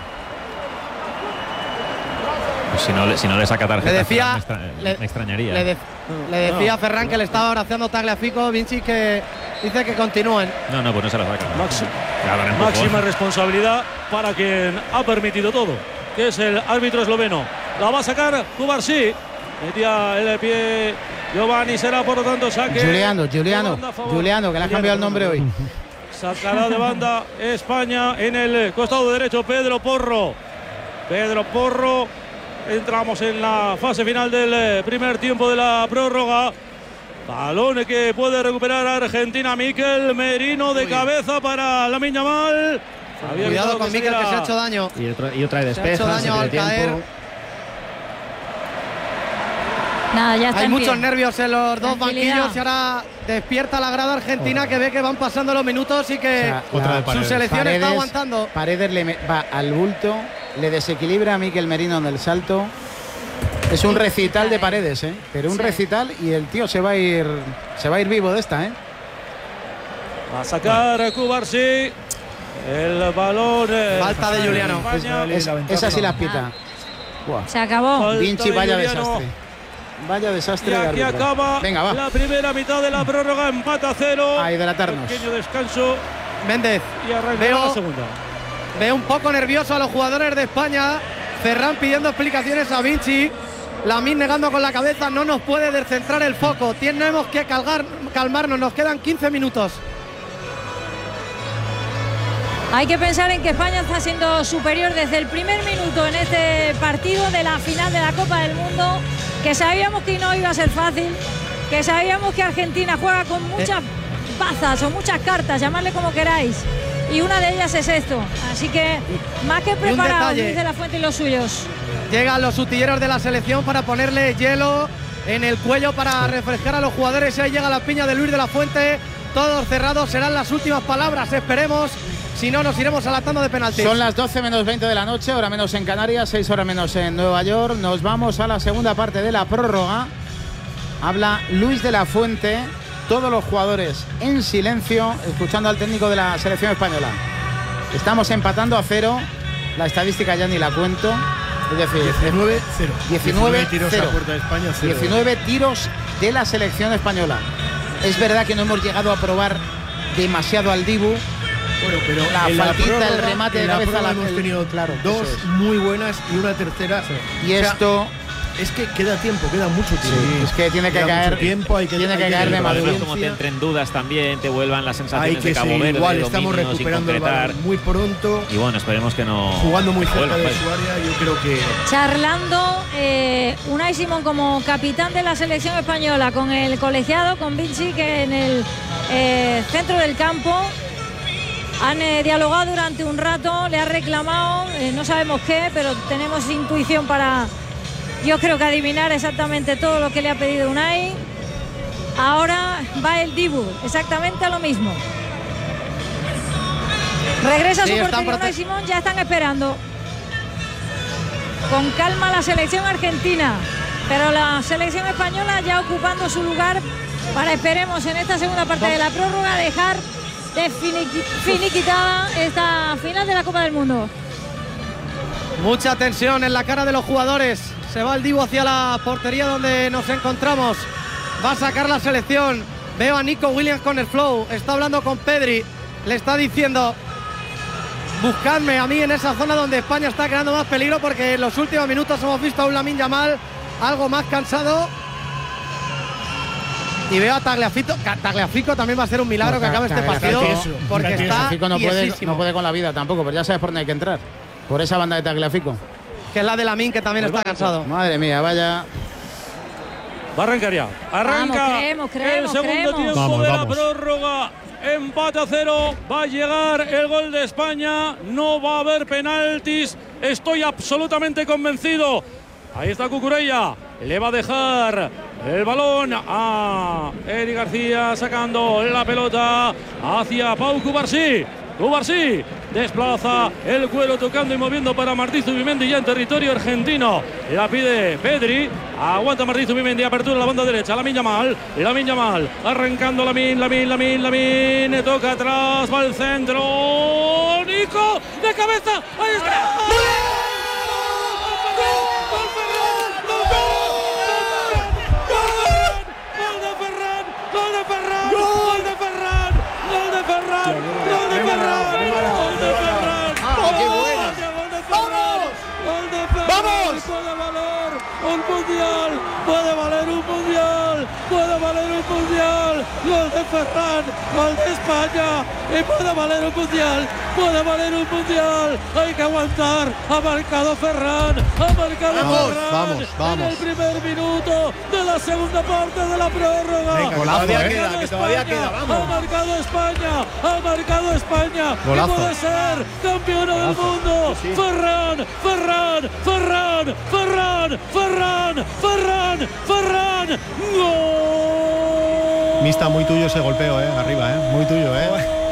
Pues si, no, si no le saca tarjeta, le decía, me, extra, le, me extrañaría. Le, de, le decía a Ferran que le estaba abrazando Tagliafico, Vinci, que dice que continúen. No, no, pues no se la saca. Máxima, máxima responsabilidad para quien ha permitido todo, que es el árbitro esloveno. La va a sacar Cubarsí. Metía el pie Giovanni, será por lo tanto saque. Giuliano, Giuliano, Giuliano, que le ha cambiado el nombre hoy. Sacará de banda España en el costado derecho Pedro Porro. Pedro Porro. Entramos en la fase final del primer tiempo de la prórroga. Balón que puede recuperar Argentina. Mikel Merino de Uy. cabeza para Lamine Yamal. Cuidado con Mikel, que se ha hecho daño. Y, otro, y otra de despeja. Se ha hecho daño al caer. Nada, ya está. Hay muchos pie. nervios en los dos banquillos y ahora despierta la grada argentina oh. que ve que van pasando los minutos y que o sea, su selección Paredes, está aguantando. Paredes le va al bulto, le desequilibra a Mikel Merino en el salto. Es un recital de Paredes, ¿eh? Pero un sí. recital y el tío se va a ir se va a ir vivo de esta, ¿eh? Va a sacar a Cubarsí. El balón. Eh, Falta de Giuliano. Es, es, esa sí la pita. Wow. Se acabó. Vinci, vaya desastre. Vaya desastre. Y aquí de acaba Venga, va. la primera mitad de la prórroga, empata cero. A hidratarnos. Pequeño descanso. Méndez. Y arranca veo, la segunda. Veo un poco nervioso a los jugadores de España. Ferran pidiendo explicaciones a Vinci. Lamine negando con la cabeza. No nos puede descentrar el foco. Tenemos que calgar, calmarnos. Nos quedan quince minutos. Hay que pensar en que España está siendo superior desde el primer minuto en este partido de la final de la Copa del Mundo, que sabíamos que no iba a ser fácil, que sabíamos que Argentina juega con muchas bazas o muchas cartas, llamadle como queráis, y una de ellas es esto. Así que más que preparado Luis de la Fuente y los suyos. Llegan los utilleros de la selección para ponerle hielo en el cuello para refrescar a los jugadores. Ahí llega la piña de Luis de la Fuente, todos cerrados, serán las últimas palabras, esperemos. Si no, nos iremos a la tanda de penaltis. Son las doce menos veinte de la noche, hora menos en Canarias, seis horas menos en Nueva York. Nos vamos a la segunda parte de la prórroga. Habla Luis de la Fuente, todos los jugadores en silencio, escuchando al técnico de la selección española. Estamos empatando a cero, la estadística ya ni la cuento. Es decir, diecinueve cero. diecinueve tiros cero. a puerta de España, cero. diecinueve tiros de la selección española. Es verdad que no hemos llegado a probar demasiado al Dibu. Bueno, pero la en faltita, la prórroga, el remate de la cabeza la hemos tenido claro, dos es. muy buenas y una tercera. Y o sea, esto es que queda tiempo, queda mucho tiempo. Sí, es que tiene que queda caer tiempo, hay que, tiene hay que, que caer de madurez. Como te entren dudas también, te vuelvan las sensaciones hay que de Cabo seguir, Verde, igual de estamos recuperando el balón muy pronto. Y bueno, esperemos que no jugando muy cerca vuelva, de pues. su área, yo creo que charlando eh, Unai Simón como capitán de la selección española con el colegiado, con Vinci, que en el eh, centro del campo han eh, dialogado durante un rato, le ha reclamado, eh, no sabemos qué, pero tenemos intuición para, yo creo que adivinar exactamente todo lo que le ha pedido Unai. Ahora va el Dibu, exactamente a lo mismo. Regresa sí, su portería Unai Simón, ya están esperando. Con calma la selección argentina. pero la selección española ya ocupando su lugar para, esperemos, en esta segunda parte de la prórroga dejar de finiqui, finiquitada esta final de la Copa del Mundo. Mucha tensión en la cara de los jugadores. Se va el Dibu hacia la portería donde nos encontramos. Va a sacar la selección. Veo a Nico Williams con el flow. Está hablando con Pedri. Le está diciendo: buscadme a mí en esa zona donde España está creando más peligro, porque en los últimos minutos hemos visto a un Lamine Yamal algo más cansado. Y veo a Tagliafico. Tagliafico también va a ser un milagro que acabe este partido, porque está Tagliafico no puede, no puede con la vida tampoco, pero ya sabes por dónde hay que entrar. Por esa banda de Tagliafico, que es la de Lamine, que también está cansado. Madre mía, vaya. Va a arrancar ya. Arranca vamos, creemos, creemos, el segundo creemos. tiempo Vamos, de vamos. la prórroga. Empate a cero. Va a llegar el gol de España. No va a haber penaltis. Estoy absolutamente convencido. Ahí está Cucurella. Le va a dejar el balón a Eric García, sacando la pelota hacia Pau Cubarsí. Cubarsí desplaza el cuero, tocando y moviendo para Martí Zubimendi ya en territorio argentino. La pide Pedri. Aguanta Martí Zubimendi. Apertura a la banda derecha. Lamine Yamal. Lamine Yamal. Arrancando Lamine, Lamine, Lamine, Lamine. Toca atrás. Va al centro. Nico. De cabeza. Ahí está. Puede valer un mundial, puede valer un mundial, puede valer un mundial. Gol de Ferran, gol de España, y puede valer un mundial, puede valer un mundial. Hay que aguantar. Ha marcado Ferran, ha marcado Vamos, Ferran vamos, vamos. en el primer minuto de la segunda parte de la prórroga. Venga, Golazo, todavía ¿eh? queda, que todavía queda, vamos. Ha marcado España, ha marcado España. Golazo. Y puede ser campeona del mundo. Sí, sí. Ferran, Ferran, Ferran, Ferran, Ferran, Ferran, Ferran. ¡Gol! Mista, muy tuyo ese golpeo, eh, arriba, eh, muy tuyo, eh.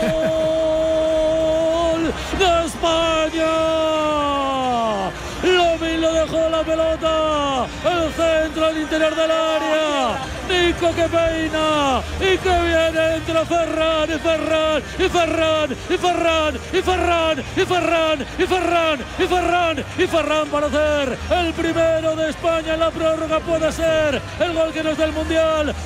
¡Gol de España! Lamine le dejó la pelota, el centro al interior del área. Nico que peina y que viene entre Ferran y Ferran y Ferran y Ferran y Ferran y Ferran y Ferran y Ferran y Ferran para hacer el primero de España en la prórroga. Puede ser el gol que nos da el mundial.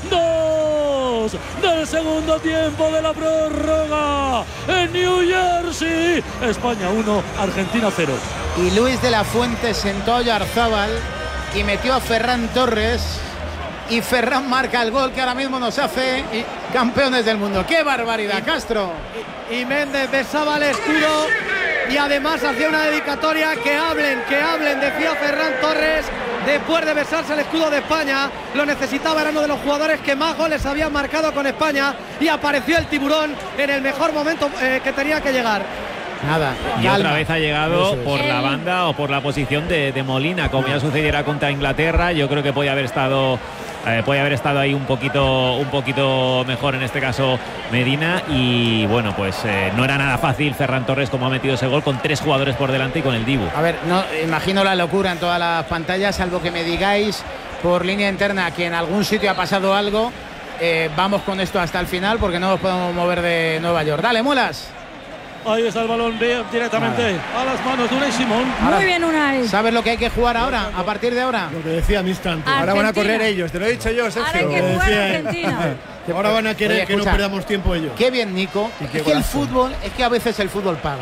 Dos del segundo tiempo de la prórroga en New Jersey. España uno, Argentina cero. Y Luis de la Fuente sentó a Oyarzábal y metió a Ferran Torres. Y Ferran marca el gol que ahora mismo nos hace campeones del mundo. ¡Qué barbaridad, Castro! Y Méndez besaba el escudo y además hacía una dedicatoria. Que hablen, que hablen, decía Ferran Torres, después de besarse el escudo de España. Lo necesitaba, era uno de los jugadores que más goles habían marcado con España, y apareció el tiburón en el mejor momento eh, que tenía que llegar. Nada, y calma. otra vez ha llegado Eso es. por la banda o por la posición de, de Molina, como ya sucediera contra Inglaterra. Yo creo que podía haber estado eh, podía haber estado ahí un poquito un poquito mejor, en este caso Medina. Y bueno, pues eh, no era nada fácil Ferran Torres, como ha metido ese gol con tres jugadores por delante y con el Dibu. A ver, no imagino la locura en todas las pantallas, salvo que me digáis por línea interna que en algún sitio ha pasado algo. Eh, vamos con esto hasta el final, porque no nos podemos mover de Nueva York. Dale, Mulas. Ahí está el balón directamente a las manos de Unai Simón. Muy bien, Unai. ¿Sabes lo que hay que jugar ahora, a partir de ahora? Lo que decía Mista antes. Argentina. Ahora van a correr ellos, te lo he dicho yo, Sergio. Ahora hay que Lo jugar decía él. Argentina. Ahora van a querer Oye, que escucha, no perdamos tiempo ellos. Qué bien, Nico. Y Es qué que el golazo. fútbol, es que a veces el fútbol paga.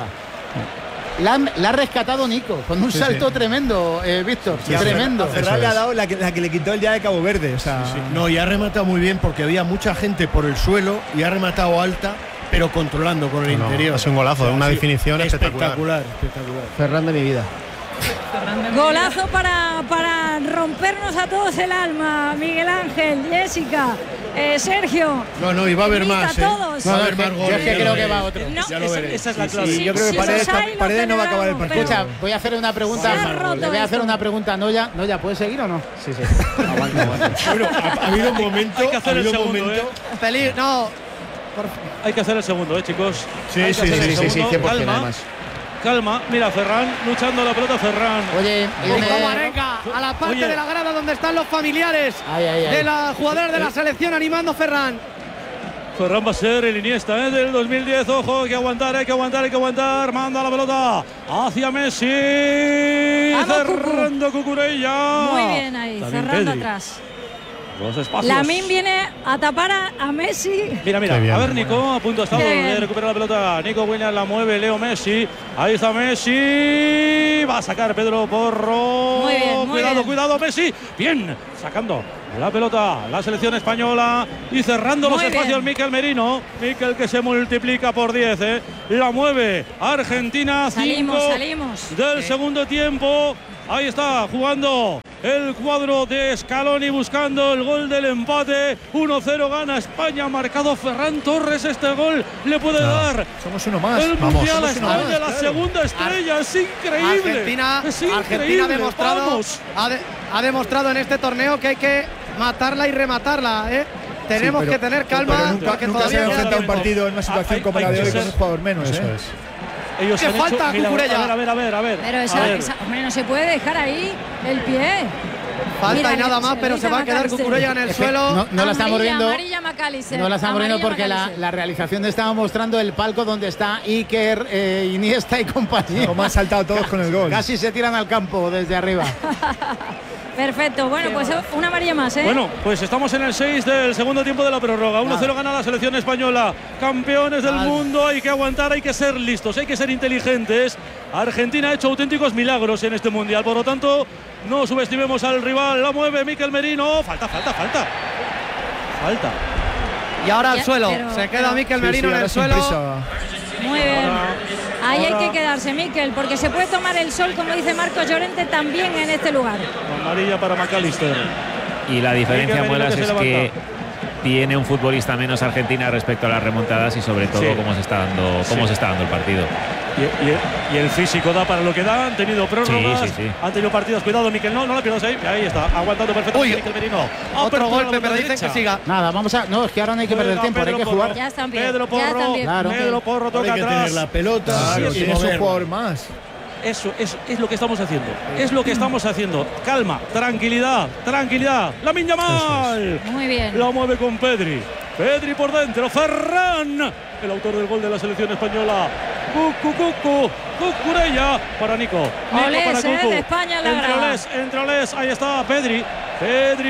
La, han- la ha rescatado Nico con un Sí, salto sí. tremendo, eh, Víctor. Sí, a tremendo. Ferran- a Ferran le ha dado la que, la que le quitó el día de Cabo Verde. O sea, no, y ha rematado muy bien porque había mucha gente por el suelo y ha rematado alta, pero controlando con el No, interior. es un golazo, de una sí, definición espectacular. Espectacular, espectacular. Ferran de mi vida. Golazo para, para rompernos a todos el alma. Miguel Ángel, Jessica, eh, Sergio. No, no, y va a haber Mita, más, ¿eh? todos. Va a haber No, más yo goles. es que ya creo lo que va veréis. otro. No, Ya lo esa- veréis. esa es la Sí, clave. sí, Sí, yo creo si que os Paredes, hay, lo Paredes no va a acabar el celebramos, partido. Escucha, voy a hacer una pregunta. Se ha roto Le voy a hacer esto. una pregunta a Noya. Noya, ¿puedes seguir o no? Sí, sí. Aguanta, aguanta. Bueno, ha, ha habido un momento. Hay que hacer ha habido el un segundo, momento. Peligro, no. Hay que hacer el segundo, ¿eh, chicos? Sí, Hay que sí, hacer sí, el sí, sí, segundo. cien por cien Calma, además. calma. Mira, Ferran luchando la pelota, Ferran. Oye, Nico Marenga a la parte Oye. de la grada donde están los familiares Ay, ay, ay. de la jugadora de la selección animando Ferran. Ferran va a ser el Iniesta ¿eh? del dos mil diez. Ojo, hay que aguantar, hay que aguantar, hay que aguantar. Manda la pelota hacia Messi. Vamos, Cerrando Cucurella. Muy bien ahí, También cerrando Pedri. atrás. Dos espacios. Lamine viene a tapar a, a Messi. Mira, mira, Qué bien. a ver Nico, a punto estamos Bien. de recuperar la pelota. Nico Williams la mueve, Leo Messi. Ahí está Messi. Va a sacar Pedro Porro. Muy bien, muy cuidado, bien. cuidado, Messi. Bien, sacando la pelota la selección española y cerrando Muy los espacios bien. Mikel Merino. Mikel que se multiplica por diez. ¿eh? La mueve Argentina. Salimos, cinco salimos. del segundo tiempo. Ahí está jugando el cuadro de Scaloni buscando el gol del empate. uno cero gana España. Marcado Ferran Torres. Este gol le puede No, dar somos uno más. el Vamos, Mundial a somos uno España, más, la claro. segunda estrella. Es increíble. Argentina, es Argentina increíble. ha demostrado, Vamos. ha, de- ha demostrado en este torneo que hay que matarla y rematarla. ¿eh? Tenemos Sí, pero- que tener calma pero nunca, porque nunca se todavía ha queda enfrentado un tiempo. partido en una situación Hay- como hay la de que hoy ser- con un jugador menos. Eso ¿eh? es. Ellos ¡Qué han falta, hecho, mira, Cucurella! a ver, a ver, a ver, a ver. Pero a esa, ver. esa- hombre, no se puede dejar ahí el pie. Falta Mira, y nada se más, lo pero dice se va a quedar McAllister. Cucurella en el Es que suelo. no, no la estamos Amarilla, viendo. amarilla McAllister. No la estamos viendo Amarilla porque la, McAllister. la realización estaba mostrando el palco donde está Iker, eh, Iniesta y compañía. Como han saltado todos con el gol. Casi se tiran al campo desde arriba. Perfecto, bueno, pues una amarilla más, ¿eh? Bueno, pues estamos en el seis del segundo tiempo de la prórroga. uno cero gana la selección española. Campeones del mundo, hay que aguantar, hay que ser listos, hay que ser inteligentes. Argentina ha hecho auténticos milagros en este mundial, por lo tanto, no subestimemos al rival. La mueve Mikel Merino. Falta, falta, falta. Falta. Y ahora al Ya, suelo. pero- se queda pero- Mikel Sí, Merino sí, en ahora el sin suelo. prisa. Muy bien. Ahí hay ahora- que quedarse, Mikel, porque se puede tomar el sol, como dice Marcos Llorente, también en este lugar. Amarilla para McAllister. Y la diferencia, Mikel Merino Muelas, que se es que levanta. tiene un futbolista menos Argentina respecto a las remontadas y sobre todo Sí. cómo se está dando cómo Sí. se está dando el partido. Y, y- y el físico da para lo que da. Han tenido prórrogas, Sí, sí, sí. han tenido partidos. Cuidado, Mikel, no, no la pierdas ahí. Ahí está, aguantando perfectamente Mikel Merino. Otro Apertura a la golpe, banda pero dicen derecha. que siga. Nada, vamos a. No, es que ahora no hay que perder Juega tiempo, hay Pedro que Porro. jugar. Ya están bien. Pedro ya Porro, están bien. Claro. Pedro Porro Ahora toca hay que atrás. tener la pelota Claro, y tienes un moverla. jugador más. Eso es, es lo que estamos haciendo. Es lo que estamos haciendo. Calma, tranquilidad, tranquilidad. Lamine Yamal. Muy bien. La mueve con Pedri. Pedri por dentro. Ferran, el autor del gol de la selección española. Cucu, Cucu, Cucurella para Nico. Nico Olés, para eh, Cucu. de España en la entre grada. Olés, entre Olés. Ahí está Pedri. Pedri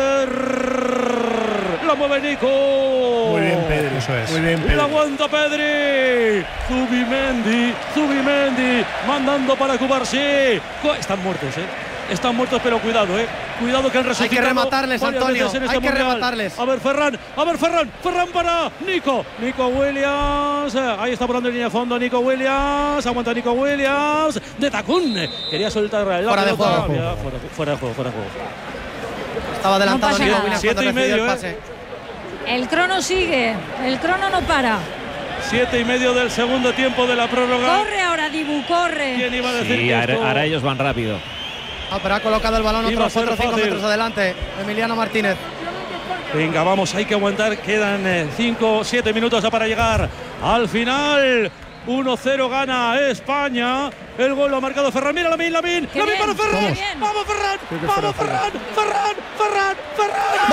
Potter. La mueve Nico. Muy bien, Pedro. Eso es. Muy bien, Y la Pedro. aguanta Pedri. Zubimendi, Zubimendi, mandando para Cubarsí. Co- Están muertos, ¿eh? Están muertos, pero cuidado, ¿eh? Cuidado que han resucitado. rematarles, varias Antonio, veces en este hay que mundial. rematarles. A ver, Ferran, a ver, Ferran, Ferran para Nico. Nico Williams. eh, Ahí está volando en línea de fondo Nico Williams. Aguanta Nico Williams. De tacún. Quería soltar la Fuera de pelota. juego. Mira, Fuera, fuera de juego, fuera de juego. Estaba adelantado No pasa Nico nada. Williams Siete cuando y recibió medio, el ¿eh? pase. El crono sigue, el crono no para. Siete y medio del segundo tiempo de la prórroga. Corre ahora, Dibu, corre. ¿Quién iba a decir Sí, que ahora, esto- ahora ellos van rápido. Ah, pero ha colocado el balón Iba a otros ser cuatro o cinco fácil. metros adelante. Emiliano Martínez. Venga, vamos, hay que aguantar. Quedan cinco, siete minutos ya para llegar al final. uno cero gana España. El gol lo ha marcado Ferran. Mira, Lamine, Lamine. Qué Lamine bien, para Ferran. qué bien. Vamos, Ferran. Creo que Vamos, fuera fuera. Ferran. Ferran, Ferran, Ferran.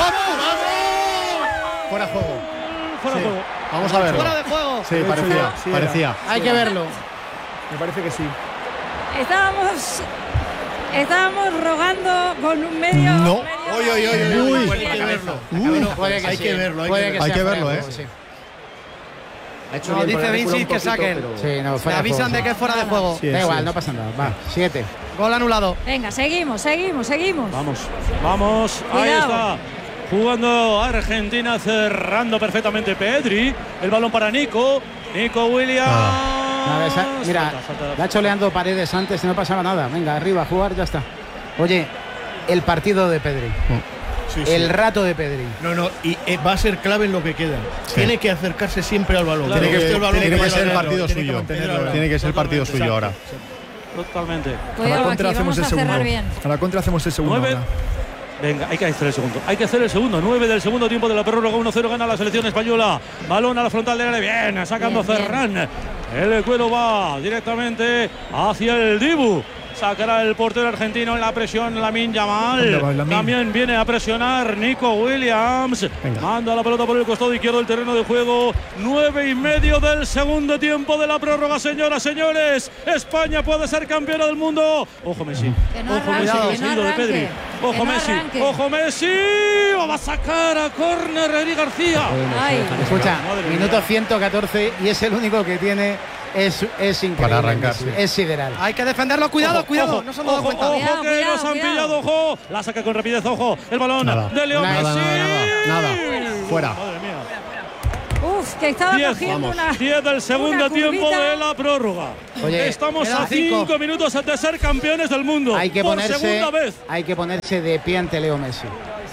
Fuera juego. Fuera de Sí. juego. Vamos a verlo. Fuera de juego. Sí, parecía. Sí, era. parecía. Hay que verlo. Me parece que sí. Estábamos, estábamos rogando con un medio. No. medio- Oye, oye, oye, Uy. oye, hay que verlo. Uy. Puede que Hay sí. que verlo, hay Puede que que Hay sea que fuera de verlo, ¿eh? juego, sí. Ha hecho No, bien dice por haber Vinicius curado un que poquito, saquen. pero- Sí, no, Me fuera de avisan juego, de sí. que es fuera de juego. Sí, Da sí, igual, sí. no pasa nada. Va, siete. Gol anulado. Venga, seguimos, seguimos, seguimos. Vamos, vamos. Ahí Cuidado. está. Jugando Argentina, cerrando perfectamente Pedri. El balón para Nico. Nico Williams. Nada, esa- mira, Falta, falta. la ha choleando Paredes antes y no pasaba nada. Venga, arriba, a jugar, ya está. Oye, el partido de Pedri. Sí, sí. El rato de Pedri. No, no, y eh, va a ser clave en lo que queda. Tiene que acercarse siempre al balón. Claro. Tiene que, Esté el balón tiene que vaya ser el ganando, partido tiene que suyo. mantenerlo. Tiene que ser el partido Totalmente, suyo ahora. exacto. Totalmente. A la Cuidado contra aquí, hacemos vamos el a cerrar segundo. bien. A la contra hacemos el segundo. Nueve. ahora. Venga, hay que hacer el segundo. Hay que hacer el segundo. nueve del segundo tiempo de la prórroga. uno cero gana la selección española. Balón a la frontal del área. Bien, sacando Bien, bien. Ferran. El cuero va directamente hacia el Dibu. Sacará el portero argentino en la presión, Lamine Yamal. También viene a presionar Nico Williams. Venga. Manda la pelota por el costado izquierdo del terreno de juego. Nueve y medio del segundo tiempo de la prórroga, señoras, señores. España puede ser campeona del mundo. Ojo Messi. No Ojo arranque, Messi, que que no no de arranque, Pedri. Ojo que no Messi. arranque. Ojo Messi. O va a sacar a córner Eric García. Ay. Escucha, Madre minuto mía. ciento catorce y es el único que tiene. Es, es increíble. Para arrancar, Messi, sí. Es sideral. Hay que defenderlo, cuidado, Ojo, cuidado. ojo, no se han dado ojo, cuenta. ojo, Cuidado, que cuidado, nos han cuidado. pillado, ojo. La saca con rapidez, ojo. El balón Nada. de Leo Nada, Messi. nada, nada, fuera. Madre mía. Uf, que estaba diez, cogiendo vamos, una. diez del segundo una tiempo curvita. de la prórroga. Oye, estamos quedan a cinco cinco. minutos de ser campeones del mundo. Hay que por ponerse, segunda vez. hay que ponerse de pie ante Leo Messi.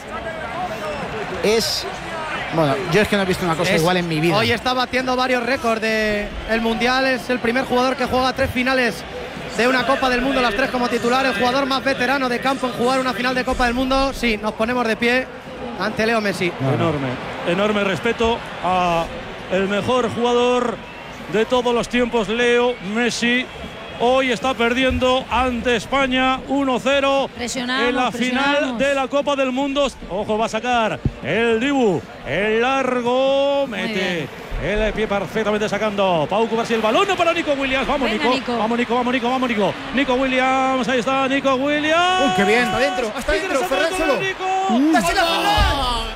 Es. Bueno, yo es que no he visto una cosa Es- igual en mi vida. Hoy está batiendo varios récords del Mundial. Es el primer jugador que juega tres finales de una Copa del Mundo, las tres como titular. El jugador más veterano de campo en jugar una final de Copa del Mundo. Sí, nos ponemos de pie ante Leo Messi. Enorme, enorme respeto a el mejor jugador de todos los tiempos, Leo Messi. Hoy está perdiendo ante España uno cero Presionamos, en la final presionamos. de la Copa del Mundo. Ojo, va a sacar el Dibu, el largo, mete el pie perfectamente sacando Pau Cubarsí, el balón para Nico Williams. Vamos, Venga, Nico. Nico. Vamos, Nico, vamos, Nico, vamos, Nico. Nico Williams, ahí está, Nico Williams. Uy, qué bien. Hasta adentro, hasta Sigue adentro, Ferran desatando solo. Nico. ¡Dásela, Ferran!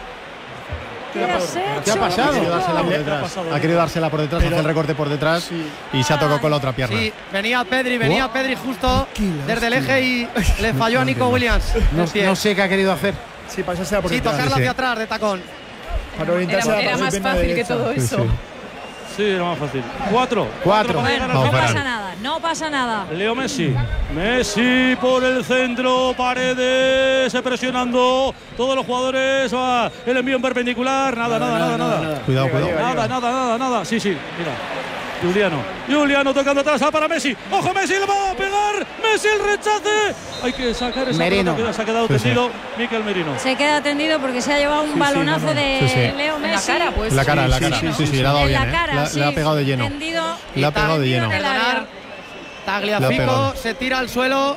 ¿Qué has ¿Qué ha hecho? pasado? Ha querido dársela por ¿Qué ha detrás. pasado? Ha querido dársela por detrás, hace el recorte por detrás y se ha tocado con la otra pierna. Sí, venía Pedri, venía Oh. Pedri justo desde el eje y le falló a Nico Williams. No, Hostia. no sé qué ha querido hacer. Sí, pasársela por Sí, detrás. tocarla Sí, hacia sí. atrás de tacón. Para orientarse a la Era, era parte más pierna fácil que derecha. todo Sí, eso. sí. Sí, era más fácil. Cuatro. Cuatro. para Bueno, llegar al no Vamos, final. pasa Ferran. nada, no pasa nada. Leo Messi. Messi por el centro. Paredes presionando. Todos los jugadores. Va. El envío en perpendicular. Nada, nada, nada, nada. Cuidado, cuidado. Nada, nada, nada, nada. Sí, sí. Mira. Juliano. Juliano tocando atrás. Ah, para Messi. Ojo, Messi le va a pegar. Messi el rechace. Hay que sacar esa Merino. pelota que se ha quedado Sí, sí. tendido. Mikel Merino. Se queda tendido porque se ha llevado un sí, balonazo no, no. de Sí, sí. Leo En la Messi. cara, pues. En la cara, en la cara. sí, Sí, sí, le ha dado En bien. la ¿eh? cara, La- sí. Le ha pegado de lleno. Tendido. Le ha pegado de lleno. en el área. Le ha Tagliafico pegado. se tira al suelo.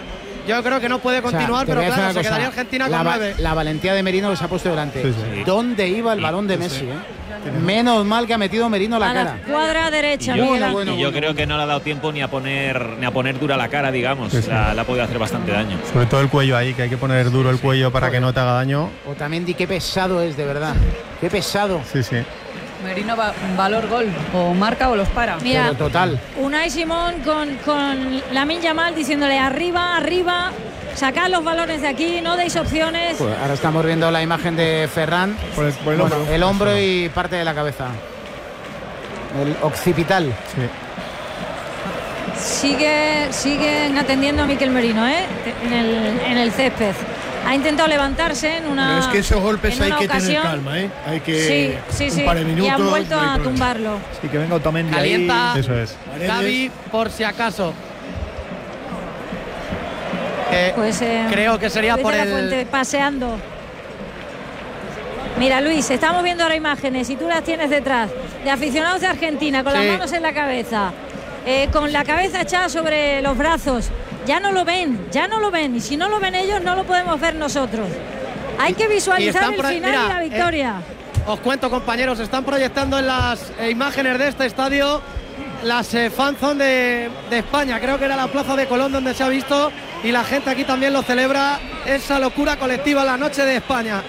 Yo creo que no puede O sea, continuar, te pero voy a decir claro, una se cosa. quedaría Argentina la, con va- nueve. la valentía de Merino que se ha puesto delante. Sí, sí. ¿Dónde iba el balón de Messi? eh? Menos mal que ha metido Merino la A la cara. cuadra derecha, Y yo, Miguel Ángel. bueno, y yo creo que no le ha dado tiempo ni a poner ni a poner dura la cara, digamos. Sí, sí. La, la ha podido hacer bastante daño. Sobre todo el cuello ahí, que hay que poner duro el cuello para que no te haga daño. Otamendi, qué pesado es, de verdad. Qué pesado. Sí, sí. Merino va valor gol. O marca o los para. Mira, Pero total. Unai Simón con, con Lamine Yamal diciéndole arriba, arriba, sacad los balones de aquí, no deis opciones. Pues ahora estamos viendo la imagen de Ferran. Por el, por el Bueno, hombro. el hombro y parte de la cabeza. El occipital. Sí. Sigue, siguen atendiendo a Mikel Merino, ¿eh? En el, en el césped. Ha intentado levantarse en una. Pero es que esos golpes en hay una que ocasión. tener calma, ¿eh? Hay que. Sí, sí, un sí. par de minutos. y han vuelto no hay a problema. tumbarlo. Sí, que venga Otamendi Calienta. ahí. Eso es. Gavi, por si acaso. Eh, Pues eh, creo que sería Luis por de la el. Fuente, paseando. Mira, Luis, estamos viendo ahora imágenes y tú las tienes detrás de aficionados de Argentina con Sí. las manos en la cabeza, eh, con la cabeza echada sobre los brazos. Ya no lo ven, ya no lo ven. Y si no lo ven ellos, no lo podemos ver nosotros. Hay que Y visualizar están el pro- final mira, y la eh, victoria. Os cuento, compañeros, están proyectando en las eh, imágenes de este estadio las eh, fanzone de, de España. Creo que era la Plaza de Colón donde se ha visto y la gente aquí también lo celebra, esa locura colectiva, la noche de España.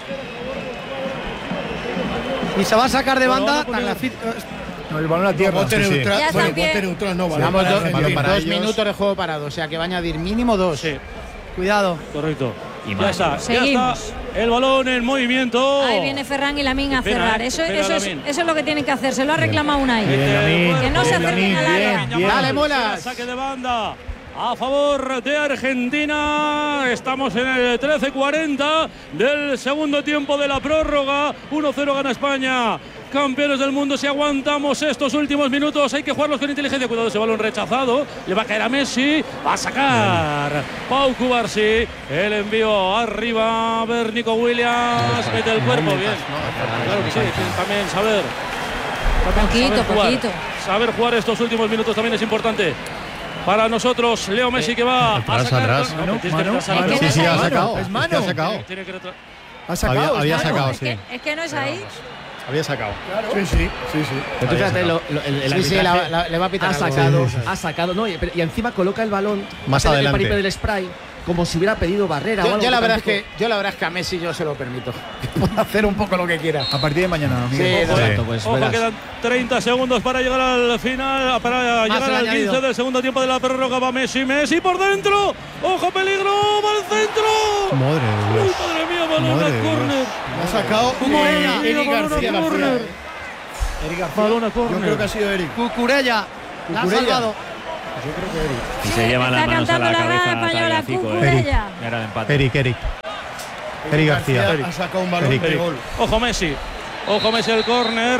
Y se va a sacar de banda. Tagliafico- No, el balón a tierra. Bote Sí, sí. neutral. Ya está Bueno, en pie. bote neutral no vale. Vamos, para dos, Argentina. para dos ellos. minutos de juego parado. O sea que va a añadir mínimo dos. Sí, Cuidado. correcto. Y Ya más. está, ya Seguimos. está el balón en movimiento. Ahí viene Ferran y Lamine a Espera, cerrar. eh, Eso, espera, eso, es, Lamine. eso es lo que tienen que hacer. Se lo ha reclamado Unai. Bien, Lamine. Que no se Bien, acerquen al Lamine, área. bien, bien. Dale, Mulas. Saque de banda a favor de Argentina. Estamos en el trece cuarenta del segundo tiempo de la prórroga. uno cero gana España. Campeones del mundo, si aguantamos estos últimos minutos, hay que jugarlos con inteligencia. Cuidado, ese balón rechazado. Le va a caer a Messi. Va a sacar Pau Cubarsí. El envío arriba. A ver, Nico Williams. Mete el cuerpo. Bien. Claro que sí. Tiene también saber. Poquito, Saber jugar. poquito. saber jugar estos últimos minutos también es importante. Para nosotros, Leo Messi que va atrás, a sacar. atrás. No, Mano, tienes que mano, retrasar la mano. pelota. Sí, sí, ha sacado. Es Es mano. que ha sacado. Tiene que retra- Ha sacado. Había, había es mano. sacado, Es sí. que, es que no es ahí. Había sacado. Sí, sí, sí, sí. Pero tú Había fíjate, sacado. lo- lo- el, el Sí, sí, arbitraje la- la- le va a pitar ha algo. sacado, Sí, sí, sí. ha sacado, no, y, pero- y encima coloca el balón Más hace el adelante. paripé del spray, como si hubiera pedido barrera o Yo, algo. yo la verdad es tampoco- que, yo la verdad es que a Messi yo se lo permito. Que pueda hacer un poco lo que quiera. A partir de mañana, Sí, Miguel. no, Exacto, pues, Ojo, verás. quedan treinta segundos para llegar al final, para llegar el al añadido. quince del segundo tiempo de la prórroga. Va Messi, Messi por dentro. Ojo, peligro, va al centro. Madre de Uy, Dios. madre mía, balón Madre a de córner. Ha sacado ¿Cómo eh, era? Eric Balón a García. córner. Eric García. Balón a Yo córner. creo que ha sido Eric. Cucurella. La ha Cucurella. salvado. Yo creo que Eric. Y se lleva las Está manos a cantando la la cabeza. grada española, Tagliafico, eh. Cucurella. Era el empate. Eric, Eric. Eric García. Ha sacado un balón Eric. de gol. Ojo Messi. Ojo Messi el córner.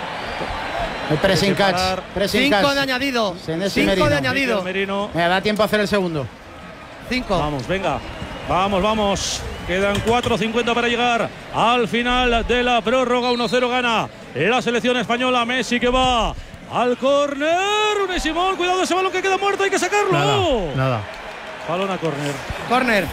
El pressing catch. Separar. Pressing Cinco catch. de añadido. Senesi Cinco de Merino. añadido. Mikel Merino. Me da tiempo a hacer el segundo. Cinco. Vamos, venga. Vamos, vamos. Quedan cuatro cincuenta para llegar al final de la prórroga. uno cero gana la selección española. Messi que va al córner. Unai Simón, cuidado ese balón que queda muerto, hay que sacarlo. Nada, nada. Balón a córner. Corner.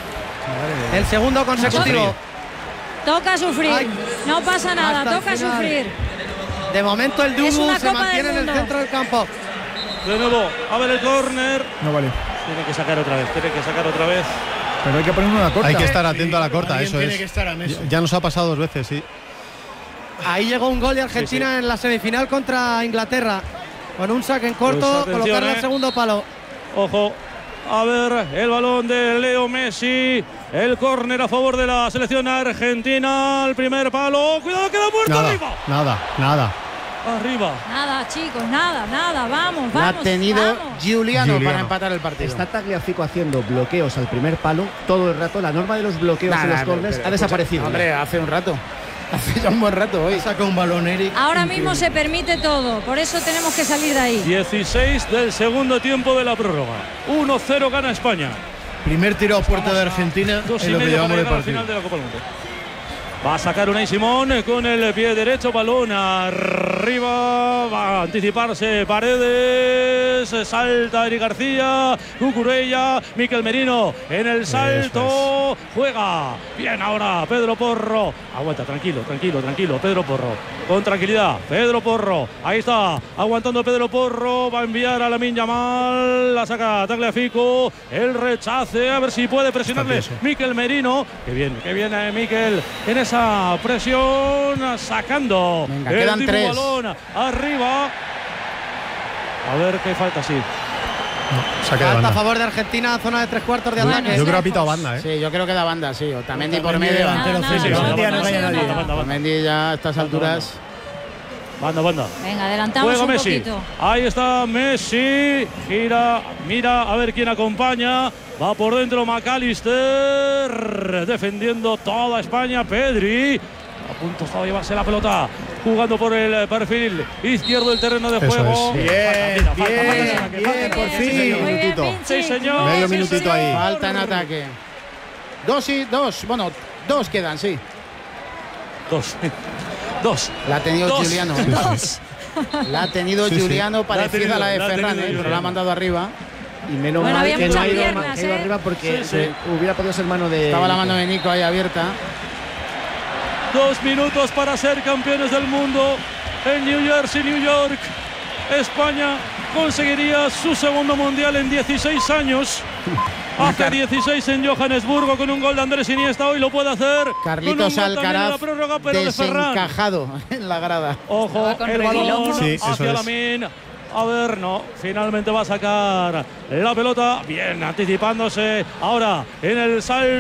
El segundo consecutivo. Toca sufrir. Ay. No pasa nada, Hasta el toca final. sufrir. De momento el Es Dubu una se Copa mantiene del en el Mundo. centro del campo. De nuevo, a ver el córner. No vale. Tiene que sacar otra vez, tiene que sacar otra vez. Pero hay que poner una corta. Hay que estar atento a la corta, Alguien eso tiene es. que estar a Messi. Ya- Ya nos ha pasado dos veces, sí. Ahí llegó un gol de Argentina Sí, sí. en la semifinal contra Inglaterra. Con un saque en corto, Pues atención, colocarle eh. el segundo palo. Ojo, a ver el balón de Leo Messi. El córner a favor de la selección argentina. El primer palo. Cuidado, queda muerto Nada, arriba. nada, nada. Arriba. Nada, chicos, nada, nada. Vamos, La vamos. ha tenido vamos. Giuliano, Giuliano. para empatar el partido. Está Tagliafico haciendo bloqueos al primer palo todo el rato. La norma de los bloqueos Nah, en los nah, corners pero, ha desaparecido. escucha, Hombre, hace un rato. Hace ya un buen rato hoy. Saca un balón Eric. Ahora Increíble. mismo se permite todo, por eso tenemos que salir de ahí. dieciséis del segundo tiempo de la prórroga. uno cero gana España. Primer tiro a puerta de Argentina Dos y en lo que medio para llevamos de llegar al partido. final de la Copa del Mundo. Va a sacar Unai Simón con el pie derecho, balón arriba, va a anticiparse Paredes, salta Eric García, Cucurella, Mikel Merino en el salto, juega bien ahora Pedro Porro, aguanta, tranquilo, tranquilo, tranquilo, Pedro Porro, con tranquilidad, Pedro Porro, ahí está, aguantando Pedro Porro, va a enviar a Lamine Yamal, la saca Tagliafico, el rechace, a ver si puede presionarle Está tieso. Mikel Merino, que bien, que viene Mikel en esa presión, sacando Venga, el quedan último tres. balón arriba. A ver qué falta, sí. Saque de Falta a banda. favor de Argentina, zona de tres cuartos de Bueno, ataque. Yo creo que ha pitado banda, ¿eh? Sí, yo creo que da banda, sí. Otamendi por Otamendi medio. delantero No, no, centro. no, Otamendi no, no no, engaña a no, nadie. no, no. Banda, banda, Otamendi ya a estas alturas. banda, banda. Venga, adelantamos Juega un Messi. poquito. Ahí está Messi. Gira, mira a ver quién acompaña. Va por dentro McAllister. Defendiendo toda España. Pedri. A punto está de llevarse la pelota. Jugando por el perfil izquierdo del terreno de Eso juego. es. Bien, Falta, falta, bien, falta, bien, falta, por falta, fin. sí, señor. Muy bien, minutito. Vinci. Sí, señor. Medio Sí, minutito señor. ahí. Falta en ataque. Dos y dos. Bueno, dos quedan, sí. Dos. Dos. La ha tenido Dos. Giuliano. Dos. La ha tenido Sí, sí. Giuliano, La ha parecida tenido, a la de la ha Ferran, tenido ¿eh? pero Giuliano. la ha mandado arriba. Y menos Bueno, mal había que no muchas ha ido, piernas, que ha ido ¿eh? arriba porque Sí, sí. se- hubiera podido ser mano de. Estaba la mano de Nico ahí abierta. Dos minutos para ser campeones del mundo en New Jersey, New York. España conseguiría su segundo mundial en dieciséis años. Hace dieciséis en Johannesburgo con un gol de Andrés Iniesta. Hoy lo puede hacer. Carlitos con un gol también en la Alcaraz prórroga, pero de Ferran. desencajado en la grada. Ojo, Va con el Reguilón. balón Sí, eso hacia es. Lamine. A ver, no, finalmente va a sacar la pelota, bien anticipándose, ahora en el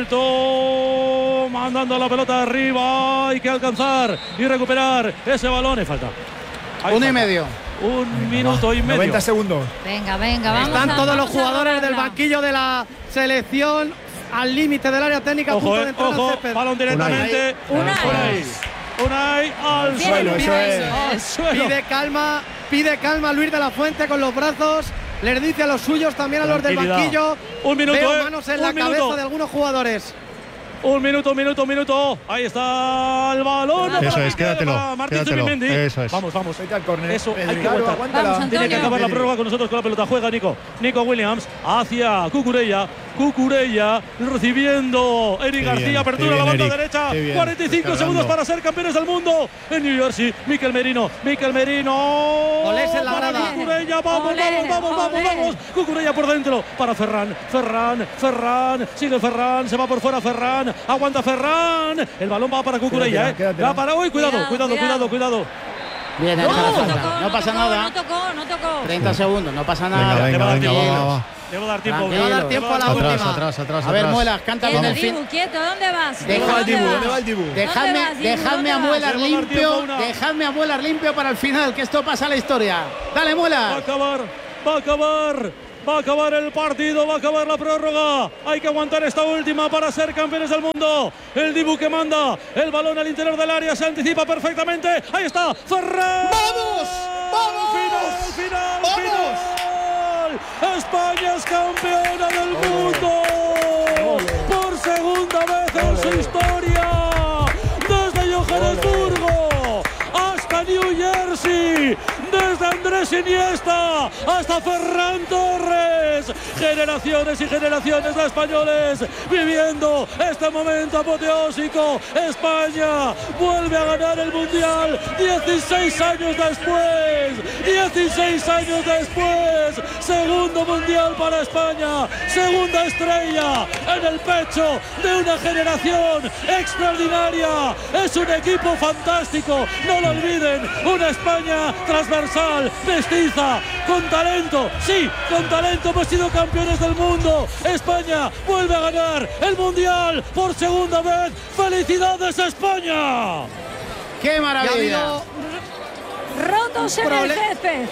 salto, mandando la pelota arriba, hay que alcanzar y recuperar ese balón, y falta. Hay Uno y falta. medio. Un minuto y medio. noventa segundos. Venga, venga, vamos. Están a- todos los vamos a jugadores del rodarla. banquillo de la selección al límite del área técnica, a Ojo, punto eh, de entrar al ojo, césped. balón directamente. Unai. Unai. Unai al Bien, suelo. Unai. eso es. Al suelo. Pide calma, pide calma Luis de la Fuente con los brazos. Les dice a los suyos, también a los del Tranquilidad. banquillo. Un minuto, Veo eh, manos en un la minuto. cabeza de algunos jugadores. Un minuto, un minuto, un minuto. Ahí está el balón. Eso es, quédatelo. Martín quédatelo. Zubimendi. Eso es. Vamos, vamos. Vete al córner. Eso hay Pedri, que aguantar. aguántala. Tiene que acabar la prórroga con nosotros con la pelota. Juega Nico. Nico Williams hacia Cucurella. Cucurella recibiendo Eric Qué García. bien, apertura qué a la bien, banda Eric. derecha. Qué bien. cuarenta y cinco Descargando. segundos para ser campeones del mundo en New Jersey. Mikel Merino. Mikel Merino. Olés en la para grada. Cucurella. Vamos, Olé, vamos, vamos, vamos, olé. vamos. Cucurella por dentro para Ferran. Ferran, Ferran. Sigue Ferran. Se va por fuera Ferran. Aguanta Ferran. El balón va para Cucurella, Quédatela, eh. quédatela. Va para hoy. Cuidado, Cuidado, cuidado, cuidado, cuidado. cuidado. Bien, No, hecha la no falta. tocó, No no pasa tocó, nada. no tocó, no tocó. treinta segundos, no pasa nada. Venga, Le venga, va a dar venga, tiempo. va, va, va. Le va a dar tiempo. Tranquilo. Le va a dar tiempo a la Atrás, última. atrás, atrás, A ver, atrás. Muelas, canta bien Quieto, el fin. Dibu, quieto, ¿dónde vas? Deja ¿Dónde el Dibu, vas? ¿dónde va el Dibu? ¿Dónde Dejadme, vas, Dibu? dejadme ¿Dónde a vas? Muelas Le va a dar limpio, tiempo una. dejadme a Muelas limpio para el final, que esto pasa a la historia. Dale, Va a Muelas. acabar, va a acabar. Va a acabar el partido, va a acabar la prórroga. Hay que aguantar esta última para ser campeones del mundo. El Dibu que manda el balón al interior del área, se anticipa perfectamente. Ahí está, Ferran. ¡Vamos! ¡Vamos! Final, final, ¡Vamos! final. España es campeona del mundo. Por segunda vez en su historia. Desde Johannesburgo hasta New Jersey. Desde Andrés Iniesta hasta Ferran Torres. Generaciones y generaciones de españoles viviendo este momento apoteósico. España vuelve a ganar el Mundial dieciséis años después. dieciséis años después. Segundo Mundial para España. Segunda estrella en el pecho de una generación extraordinaria. Es un equipo fantástico. No lo olviden. Una España transversal, mestiza, con talento. Sí, con talento hemos sido campeones del mundo. España vuelve a ganar el Mundial por segunda vez. ¡Felicidades, España! ¡Qué Ya ha maravilla! habido, Rotos en el Prole- césped.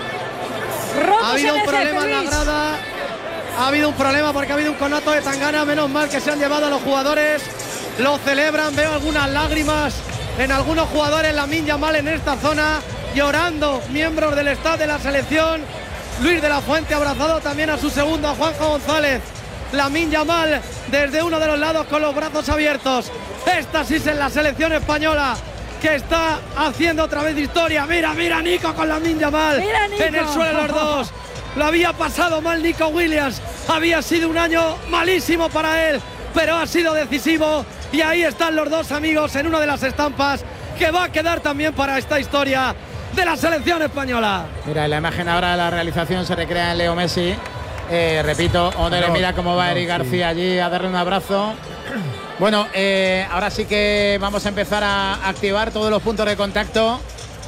ha Rotos habido en un el problema césped, en la Luis. grada. Ha habido un problema porque ha habido un conato de tangana. Menos mal que se han llevado a los jugadores. Lo celebran. Veo algunas lágrimas en algunos jugadores. Lamine Yamal en esta zona llorando. Miembros del staff de la selección. Luis de la Fuente abrazado también a su segundo, a Juanjo González. Lamine Yamal desde uno de los lados con los brazos abiertos. Éxtasis en la selección española, que está haciendo otra vez historia. Mira, mira Nico con Lamine Yamal. Mira, Nico. En el suelo los dos. Lo había pasado mal Nico Williams. Había sido un año malísimo para él, pero ha sido decisivo. Y ahí están los dos amigos en una de las estampas que va a quedar también para esta historia de la selección española. Mira, la imagen ahora de la realización se recrea en Leo Messi. Eh, repito, Honore, No, mira cómo va no, Eric sí. García allí a darle un abrazo. Bueno, eh, ahora sí que vamos a empezar a activar todos los puntos de contacto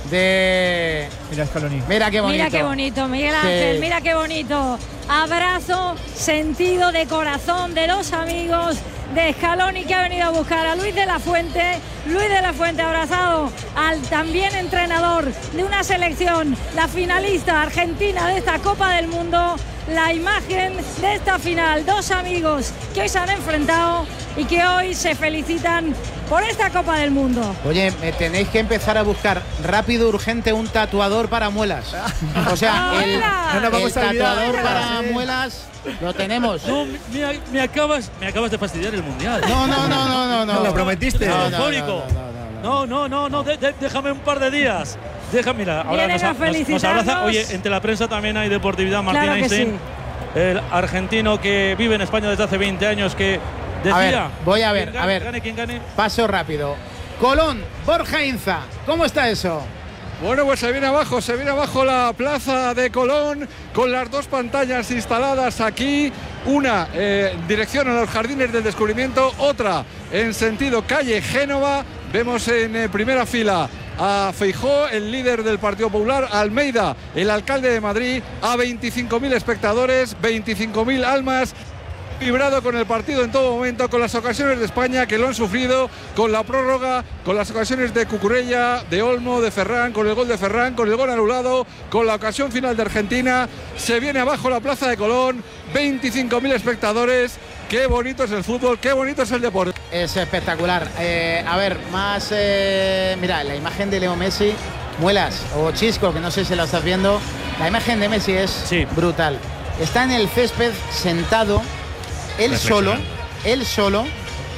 de... Mira, Scaloni. Mira qué bonito. Mira qué bonito, Miguel Sí. Ángel, mira qué bonito. Abrazo, sentido de corazón de los amigos de Scaloni, que ha venido a buscar a Luis de la Fuente. Luis de la Fuente abrazado al también entrenador de una selección, la finalista argentina de esta Copa del Mundo. La imagen de esta final, dos amigos que hoy se han enfrentado y que hoy se felicitan por esta Copa del Mundo. Oye, me tenéis que empezar a buscar rápido, urgente, un tatuador para muelas. O sea, el, ¡Hala! No nos vamos el a olvidar. tatuador para Sí. muelas lo tenemos. No, me, me acabas, me acabas de fastidiar el Mundial. No, no, no, no, no. ¿No no. lo prometiste? No, no, no, Eufórico. no, no, no, no. No, no, no, no, de- de- déjame un par de días. Deja, mira, ahora Vienen nos, a nos- nos felicitarnos. abraza. Oye, entre la prensa también hay deportividad. Martín Claro que Einstein, sí. el argentino que vive en España desde hace veinte años, que decía. A ver, voy a ver, quien a gane, ver. Gane quien gane. Paso rápido. Colón, Borja Inza. ¿Cómo está eso? Bueno, pues se viene abajo, se viene abajo la plaza de Colón con las dos pantallas instaladas aquí. Una eh, dirección a los Jardines del Descubrimiento, otra en sentido calle Génova. Vemos en eh, primera fila a Feijóo, el líder del Partido Popular, Almeida, el alcalde de Madrid, a veinticinco mil espectadores, veinticinco mil almas. Vibrado con el partido en todo momento, con las ocasiones de España que lo han sufrido, con la prórroga, con las ocasiones de Cucurella, de Olmo, de Ferran, con el gol de Ferran, con el gol anulado, con la ocasión final de Argentina. Se viene abajo la plaza de Colón, veinticinco mil espectadores. Qué bonito es el fútbol, qué bonito es el deporte. Es espectacular. Eh, a ver, más... eh, mira, la imagen de Leo Messi, Muelas o Chisco, que no sé si la estás viendo. La imagen de Messi es Sí. brutal. Está en el césped sentado, él solo, Reflexionando. él solo,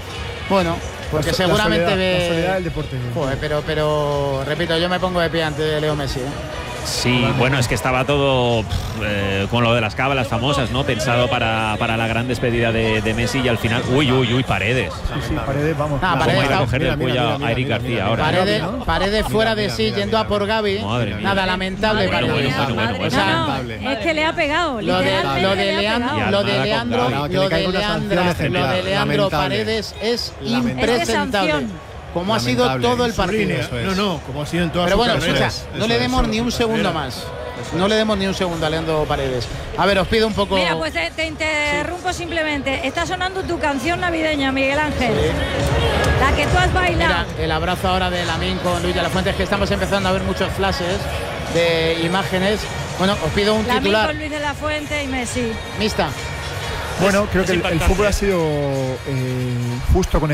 Bueno, porque La so- seguramente la soledad, ve. la soledad del deporte. Joder, pero, pero, repito, yo me pongo de pie ante Leo Messi, ¿eh? Sí, bueno, es que estaba todo eh, con lo de las cábalas famosas, ¿no? Pensado para, para la gran despedida de, de Messi y al final, uy, uy, uy, Paredes. Sí, sí, Paredes, vamos. Ah, ¿Cómo Paredes, ir a coger mira, el mira, cuello mira, a mira, Eric mira, García mira. ahora? Paredes, ¿no? Paredes fuera de sí, yendo a por Gavi. Madre mía. Nada, lamentable. Bueno, Paredes. bueno, bueno, bueno, O sea, No, no, es que le ha pegado. Lo de, literalmente lo de le ha Leandro, pegado. lo de Nada con Leandro, Gavi. Que lo le de caiga una Leandro, sanción lo ejemplar, de Leandro lamentable. Paredes es Lamentable. impresentable. Es que Como ha sido Lamentable. todo el Su partido. línea. Eso es. No, no, como ha sido en toda Pero su bueno, carrera. escucha, Eso no le es, demos eso ni es, un eso segundo es. más. No le demos ni un segundo a Leandro Paredes. A ver, os pido un poco. Mira, pues te, te interrumpo simplemente. Está sonando tu canción navideña, Miguel Ángel. La que tú has bailado. Mira, el abrazo ahora de Lamín con Luis de la Fuente, es que estamos empezando a ver muchos flashes de imágenes. Bueno, os pido un Lamine titular. con Luis de la Fuente y Messi. Mista. Bueno, creo Es que el, el impactante. fútbol ha sido eh, justo con